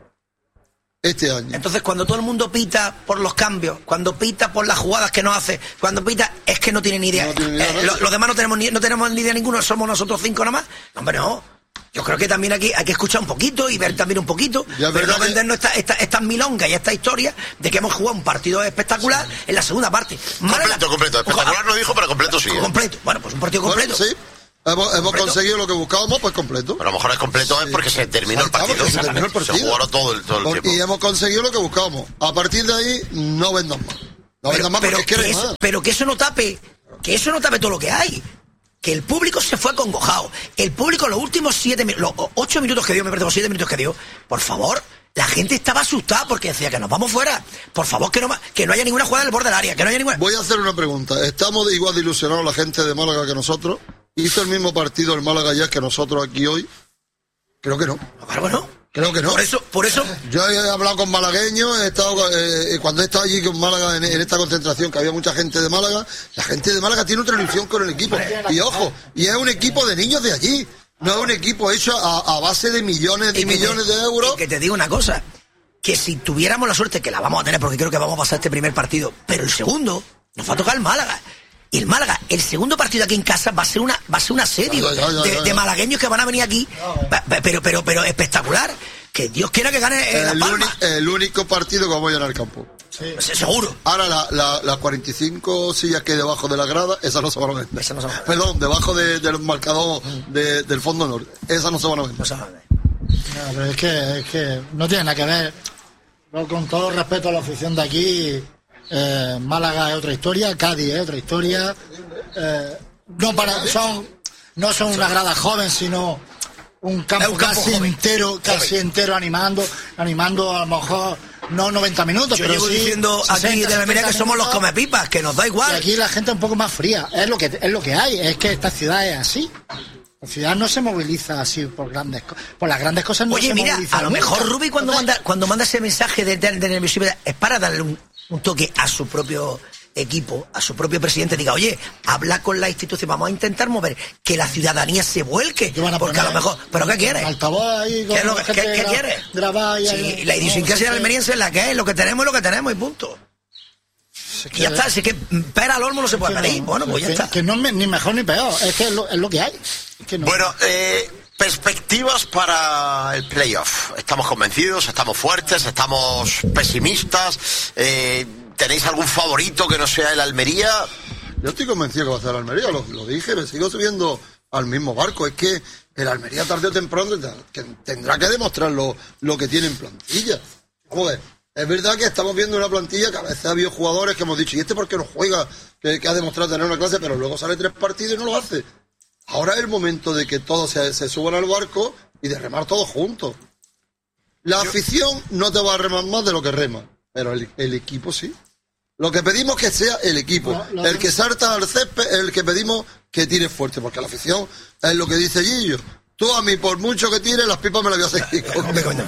B: este año.
D: Entonces, cuando todo el mundo pita por los cambios, cuando pita por las jugadas que no hace, cuando pita, es que no tiene ni idea.
B: No tiene ni idea
D: Eh,
B: nadie.
D: lo- los demás no tenemos ni, no tenemos ni idea ninguno, somos nosotros cinco nada más. No, hombre, no. Yo creo que también aquí hay que escuchar un poquito y ver también un poquito,
B: Ya,
D: pero
B: verdad
D: no
B: que-
D: vendernos esta, esta, estas milongas y esta historia de que hemos jugado un partido espectacular en la segunda parte. Málaga-
A: Completo, completo. Espectacular no dijo, pero completo sí. ¿eh?
D: Completo. Bueno, pues un partido
B: Bueno,
D: completo.
B: sí. Hemos, hemos
D: Completo.
B: conseguido lo que buscábamos, pues completo.
A: Pero a lo mejor es completo es porque se terminó el
B: Ahí está,
A: partido.
B: porque se terminó el partido.
A: Se jugaron todo el, todo el
B: Por-
A: tiempo.
B: y hemos conseguido lo que buscábamos. A partir de ahí, no vendan más. No vendan más porque es que no
D: que
B: hay
D: eso,
B: más.
D: pero que eso no tape, que eso no tape todo lo que hay. Que el público se fue acongojado. El público los últimos siete mi- los ocho minutos que dio, me parece, los siete minutos que dio, por favor, la gente estaba asustada porque decía que nos vamos fuera. Por favor, que no, ma- que no haya ninguna jugada en el borde del área, que no haya ninguna.
B: Voy a hacer una pregunta. ¿Estamos de igual de ilusionados la gente de Málaga que nosotros? ¿Hizo el mismo partido el Málaga ya que nosotros aquí hoy? Creo que no.
D: Claro, no.
B: Creo que no.
D: Por eso, por eso,
B: Yo he hablado con malagueños, he estado, eh, cuando he estado allí con Málaga en, en esta concentración, que había mucha gente de Málaga, la gente de Málaga tiene otra ilusión con el equipo. Y ojo, y es un equipo de niños de allí, no es un equipo hecho a, a base de millones y
D: y que
B: millones
D: te-
B: de euros.
D: y que te digo una cosa, que si tuviéramos la suerte, que la vamos a tener porque creo que vamos a pasar este primer partido, pero el segundo nos va a tocar el Málaga. Y el Málaga, el segundo partido aquí en casa va a ser una, va a ser un asedio
B: Ya, ya, ya,
D: de,
B: ya, ya.
D: de malagueños que van a venir aquí, pa- pa- pero, pero, pero espectacular. Que Dios quiera que gane eh, La
B: El,
D: Palma.
B: uni- el único partido que vamos a llenar el campo.
D: Pues, seguro.
B: Ahora, la- la- las cuarenta y cinco sillas que hay debajo de la grada, esas no se van a vender.
D: Esas no se van a vender.
B: Perdón, debajo de- del marcador de- del fondo norte. Esas no se van a vender.
D: No se va a ver.
C: No, pero es que, es que no tiene nada que ver. Yo, con todo respeto a la afición de aquí, eh, Málaga es otra historia, Cádiz es otra historia. Eh, no para, son, no son una grada joven, sino un campo,
D: Es un campo
C: casi
D: joven.
C: entero, casi
D: Joven.
C: entero animando, animando a lo mejor no noventa minutos,
D: Yo
C: pero
D: llevo
C: sí
D: diciendo aquí
C: sesenta,
D: de la Almería que
C: setenta
D: somos los
C: minutos.
D: comepipas, que nos da
C: Y
D: igual.
C: aquí la gente es un poco más fría, es lo que es lo que hay, es que esta ciudad es así. La ciudad no se moviliza así por grandes cosas. Por las grandes cosas no
D: Oye,
C: se
D: mira,
C: moviliza
D: a lo
C: nunca.
D: mejor Rubi cuando
C: Entonces,
D: manda cuando manda ese mensaje de, de, de televisión es para darle un, un toque a su propio equipo, a su propio presidente, diga, oye, habla con la institución, vamos a intentar mover que la ciudadanía se vuelque,
C: ¿qué van a
D: porque a lo
C: poner?
D: mejor, ¿pero qué quieres?
C: Altavoz ahí con
D: ¿Qué, es lo que-
C: gente
D: qué- qué
C: gra-
D: quieres?
C: grabada y
D: Sí,
C: ahí-
D: la idiosincrasia
C: no,
D: del almeriense es la que es, lo que tenemos es lo que tenemos y punto.
C: es
D: Y ya está, así que pera al olmo no se puede
C: que
D: pedir,
C: no,
D: bueno, pues ya
C: que,
D: está.
C: que no es me- ni mejor ni peor, es que es lo, es lo que hay. Es que no.
A: Bueno, eh, perspectivas para el playoff. ¿Estamos convencidos? ¿Estamos fuertes? ¿Estamos pesimistas? Eh, ¿Tenéis algún favorito que no sea el Almería?
B: Yo estoy convencido que va a ser el Almería, lo, lo dije, me sigo subiendo al mismo barco. Es que el Almería tarde o temprano tendrá que, tendrá que demostrar lo, lo que tiene en plantilla. Joder, es verdad que estamos viendo una plantilla que a veces ha habido jugadores que hemos dicho, ¿y este por qué no juega? Que, que ha demostrado tener una clase, pero luego sale tres partidos y no lo hace. Ahora es el momento de que todos se, se suban al barco y de remar todos juntos. La afición no te va a remar más de lo que rema, pero el, el equipo sí. Lo que pedimos que sea el equipo.
C: Lo- lo-
B: El que salta al césped es el que pedimos que tire fuerte, porque la afición es lo que dice Gillo. Tú a mí, por mucho que tires, las pipas me las voy a seguir.
D: Hombre, coño.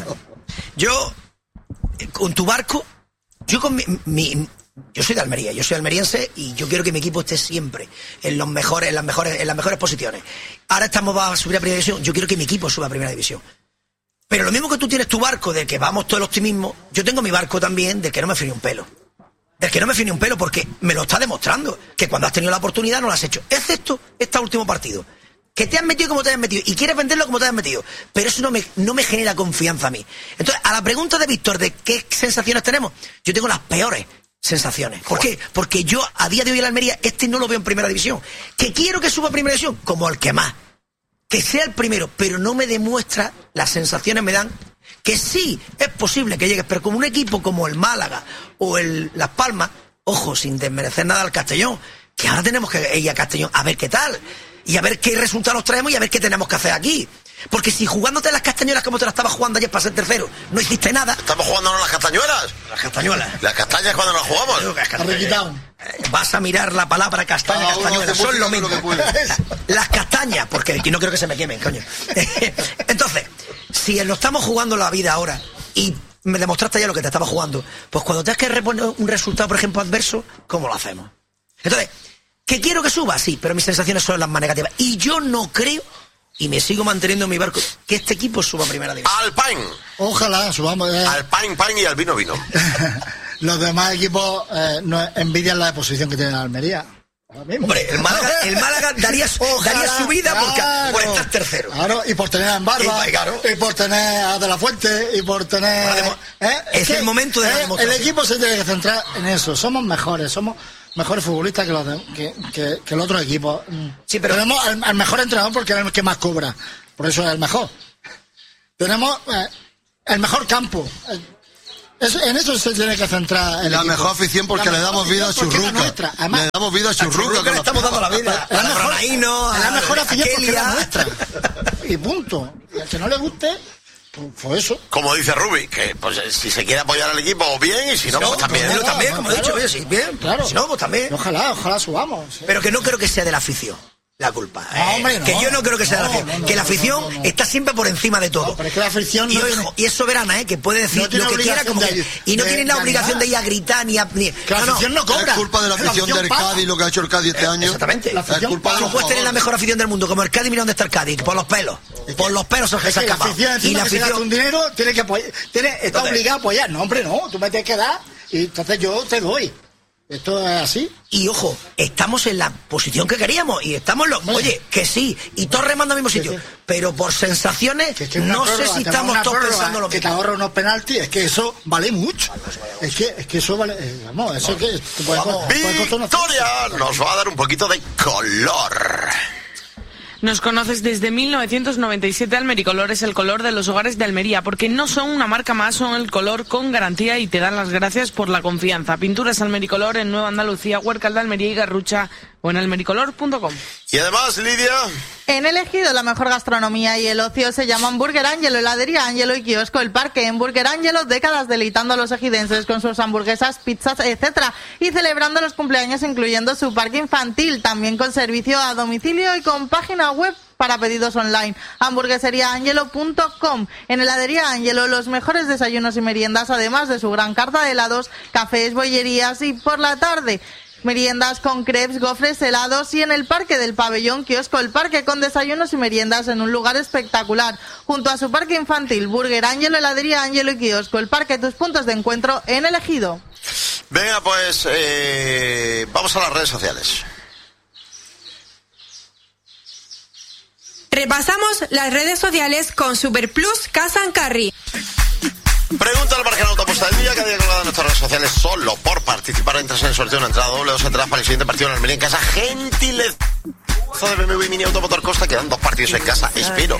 D: Yo, eh, con tu barco, yo con mi, mi- yo soy de Almería, yo soy almeriense y yo quiero que mi equipo esté siempre en los mejores, en las mejores, en las mejores posiciones. Ahora estamos a subir a primera división, yo quiero que mi equipo suba a primera división. Pero lo mismo que tú tienes tu barco de que vamos todo el optimismo, yo tengo mi barco también de que no me fío ni un pelo. Del que no me fío ni un pelo porque me lo está demostrando, que cuando has tenido la oportunidad no lo has hecho, excepto este último partido. Que te has metido como te has metido y quieres venderlo como te has metido, pero eso no me, no me genera confianza a mí. Entonces, a la pregunta de Víctor de qué sensaciones tenemos, yo tengo las peores sensaciones. ¿Por qué? Porque yo a día de hoy en la Almería este no lo veo en primera división. Que quiero que suba a primera división, como el que más. Que sea el primero, pero no me demuestra, las sensaciones me dan que sí es posible que llegues, pero como un equipo como el Málaga o el Las Palmas, ojo, sin desmerecer nada al Castellón, que ahora tenemos que ir a Castellón a ver qué tal, y a ver qué resultados traemos y a ver qué tenemos que hacer aquí. Porque si jugándote las castañuelas como te las estabas jugando ayer para ser tercero, no hiciste nada.
A: ¿Estamos jugando las castañuelas?
D: Las castañuelas.
A: ¿Las castañas cuando las jugamos?
C: Arrequitado.
D: Vas a mirar la palabra castaña,
B: Cada uno
D: castañuela,
B: hace
D: son lo
B: música
D: mismo.
B: con lo que puede.
D: Las castañas, porque no creo que se me quemen, coño. Entonces, si lo estamos jugando la vida ahora y me demostraste ya lo que te estaba jugando, pues cuando tengas que reponer un resultado, por ejemplo, adverso, ¿cómo lo hacemos? Entonces, ¿que quiero que suba? Sí, pero mis sensaciones son las más negativas. Y yo no creo, y me sigo manteniendo en mi barco, que este equipo suba a primera división.
A: Alpine.
C: Ojalá subamos. eh,
A: Alpine, Pine y al vino vino.
C: Los demás equipos eh, no envidian la posición que tiene la Almería. Ahora mismo.
D: Hombre, el Málaga, el Málaga daría,
C: Ojalá,
D: daría su vida porque,
C: claro,
D: por estar tercero.
C: Claro, y por tener a Embarba,
D: Y, claro.
C: y por tener a De La Fuente, y por tener...
D: Para demo-
C: ¿eh?
D: es
C: que,
D: el momento de la
C: eh,
D: demostración.
C: El equipo se tiene que centrar en eso. Somos mejores, somos mejores futbolistas que los de- que, que, que el otro equipo.
D: Sí, pero-
C: Tenemos al, al mejor entrenador porque es el que más cobra. Por eso es el mejor. Tenemos eh, el mejor campo. Eh, Eso- en eso se tiene que centrar el
B: La
C: equipo.
B: mejor afición porque
C: La
B: le
C: mejor
B: damos vida a
C: afición porque es la
B: Churruca.
C: nuestra. Además,
B: Le damos vida a Churruca.
D: Churruca
B: que
D: le
B: nos-
D: estamos dando la vida.
C: es la
D: A
C: mejor,
D: Ronaíno,
C: es la
D: a-
C: mejor
D: a
C: afición porque es la
D: Kelia.
C: nuestra. Y punto. Y al que no le guste, pues, pues eso.
A: Como dice Rubi, que pues, si se quiere apoyar al equipo, bien, y si no,
D: No,
A: pues también.
D: yo también, como he
C: claro.
D: dicho, oye, sí, bien.
C: Claro.
D: Si no, pues también.
C: Ojalá, ojalá subamos. sí.
D: Pero que no creo que sea de la afición la culpa.
C: No,
D: eh,
C: hombre, no.
D: que yo no creo que sea de la
C: No,
D: afición.
C: no, no,
D: que la
C: no,
D: afición
C: no, no, no.
D: está siempre por encima de todo.
C: No, pero es que la afición
D: y,
C: no
D: ojo,
C: tiene-
D: y es soberana, ¿eh? Que puede decir
C: No tiene
D: lo que quiera
C: obligación
D: como
C: de-
D: que- y no
C: de-
D: tiene la
C: de
D: obligación
C: animar.
D: de ir a gritar ni a... Ni,
C: Que la afición no cobra.
B: Es culpa de la afición del
C: paga.
B: Cádiz, lo que ha hecho el Cádiz este año.
D: Exactamente.
C: La
B: Es
C: afición
B: culpa de
C: paga.
B: los
D: Tú puedes tener la
B: jugadores.
D: mejor afición del mundo, como el Cádiz, mira dónde está el Cádiz, por los pelos. Por los pelos son que
C: Es
D: se ha
C: que la
D: escapado.
C: afición
D: Y
C: encima
D: la
C: que se gasta un
D: afición...
C: dinero tiene que apoyar, tiene, está
D: Entonces-
C: obligado a apoyar. No, hombre, no, tú me tienes que dar y entonces yo te doy. Esto es así.
D: Y ojo, estamos en la posición que queríamos y estamos los...
C: Bueno.
D: Oye, que sí, y todos remando al mismo sitio.
C: sí.
D: Pero por sensaciones,
C: Que es que una
D: no sé
C: prórroga,
D: si
C: te va
D: estamos
C: una
D: todos
C: prórroga,
D: pensando lo
C: que te
D: mismo.
C: ahorra unos penaltis, es que eso vale mucho. Es que, es que eso vale, eh, vamos, eso que te puede, co- puede costar una-
A: Victoria nos va a dar un poquito de color.
E: Nos conoces desde mil novecientos noventa y siete. Almericolor es el color de los hogares de Almería, porque no son una marca más, son el color con garantía y te dan las gracias por la confianza. Pinturas Almericolor en Nueva Andalucía, Huércal de Almería y Garrucha o en almericolor punto com.
A: Y además, Lidia,
H: En el Ejido, la mejor gastronomía y el ocio se llaman Burger Ángelo, heladería Ángelo y kiosco El Parque. En Burger Ángelo, décadas deleitando a los ejidenses con sus hamburguesas, pizzas, etcétera, y celebrando los cumpleaños incluyendo su parque infantil, también con servicio a domicilio y con página web para pedidos online. hamburguesería angelo punto com. En heladería Angelo, los mejores desayunos y meriendas, además de su gran carta de helados, cafés, bollerías y por la tarde meriendas con crepes, gofres, helados, y en el Parque del Pabellón Kiosco El Parque, con desayunos y meriendas en un lugar espectacular. Junto a su parque infantil, Burger Angelo, heladería Angelo y Kiosco El Parque, tus puntos de encuentro en el Ejido.
A: Venga, pues eh, vamos a las redes sociales.
J: Repasamos las redes sociales con Superplus Casa and Carry.
A: Pregunta al Barcelona Apuesta del Día, que había colgado en nuestras redes sociales solo por participar. Entras en el sorteo de una entrada doble, dos entradas para el siguiente partido en Almería en casa. Gentileza de B M W Mini Automotor Costa, quedan dos partidos en casa. Espero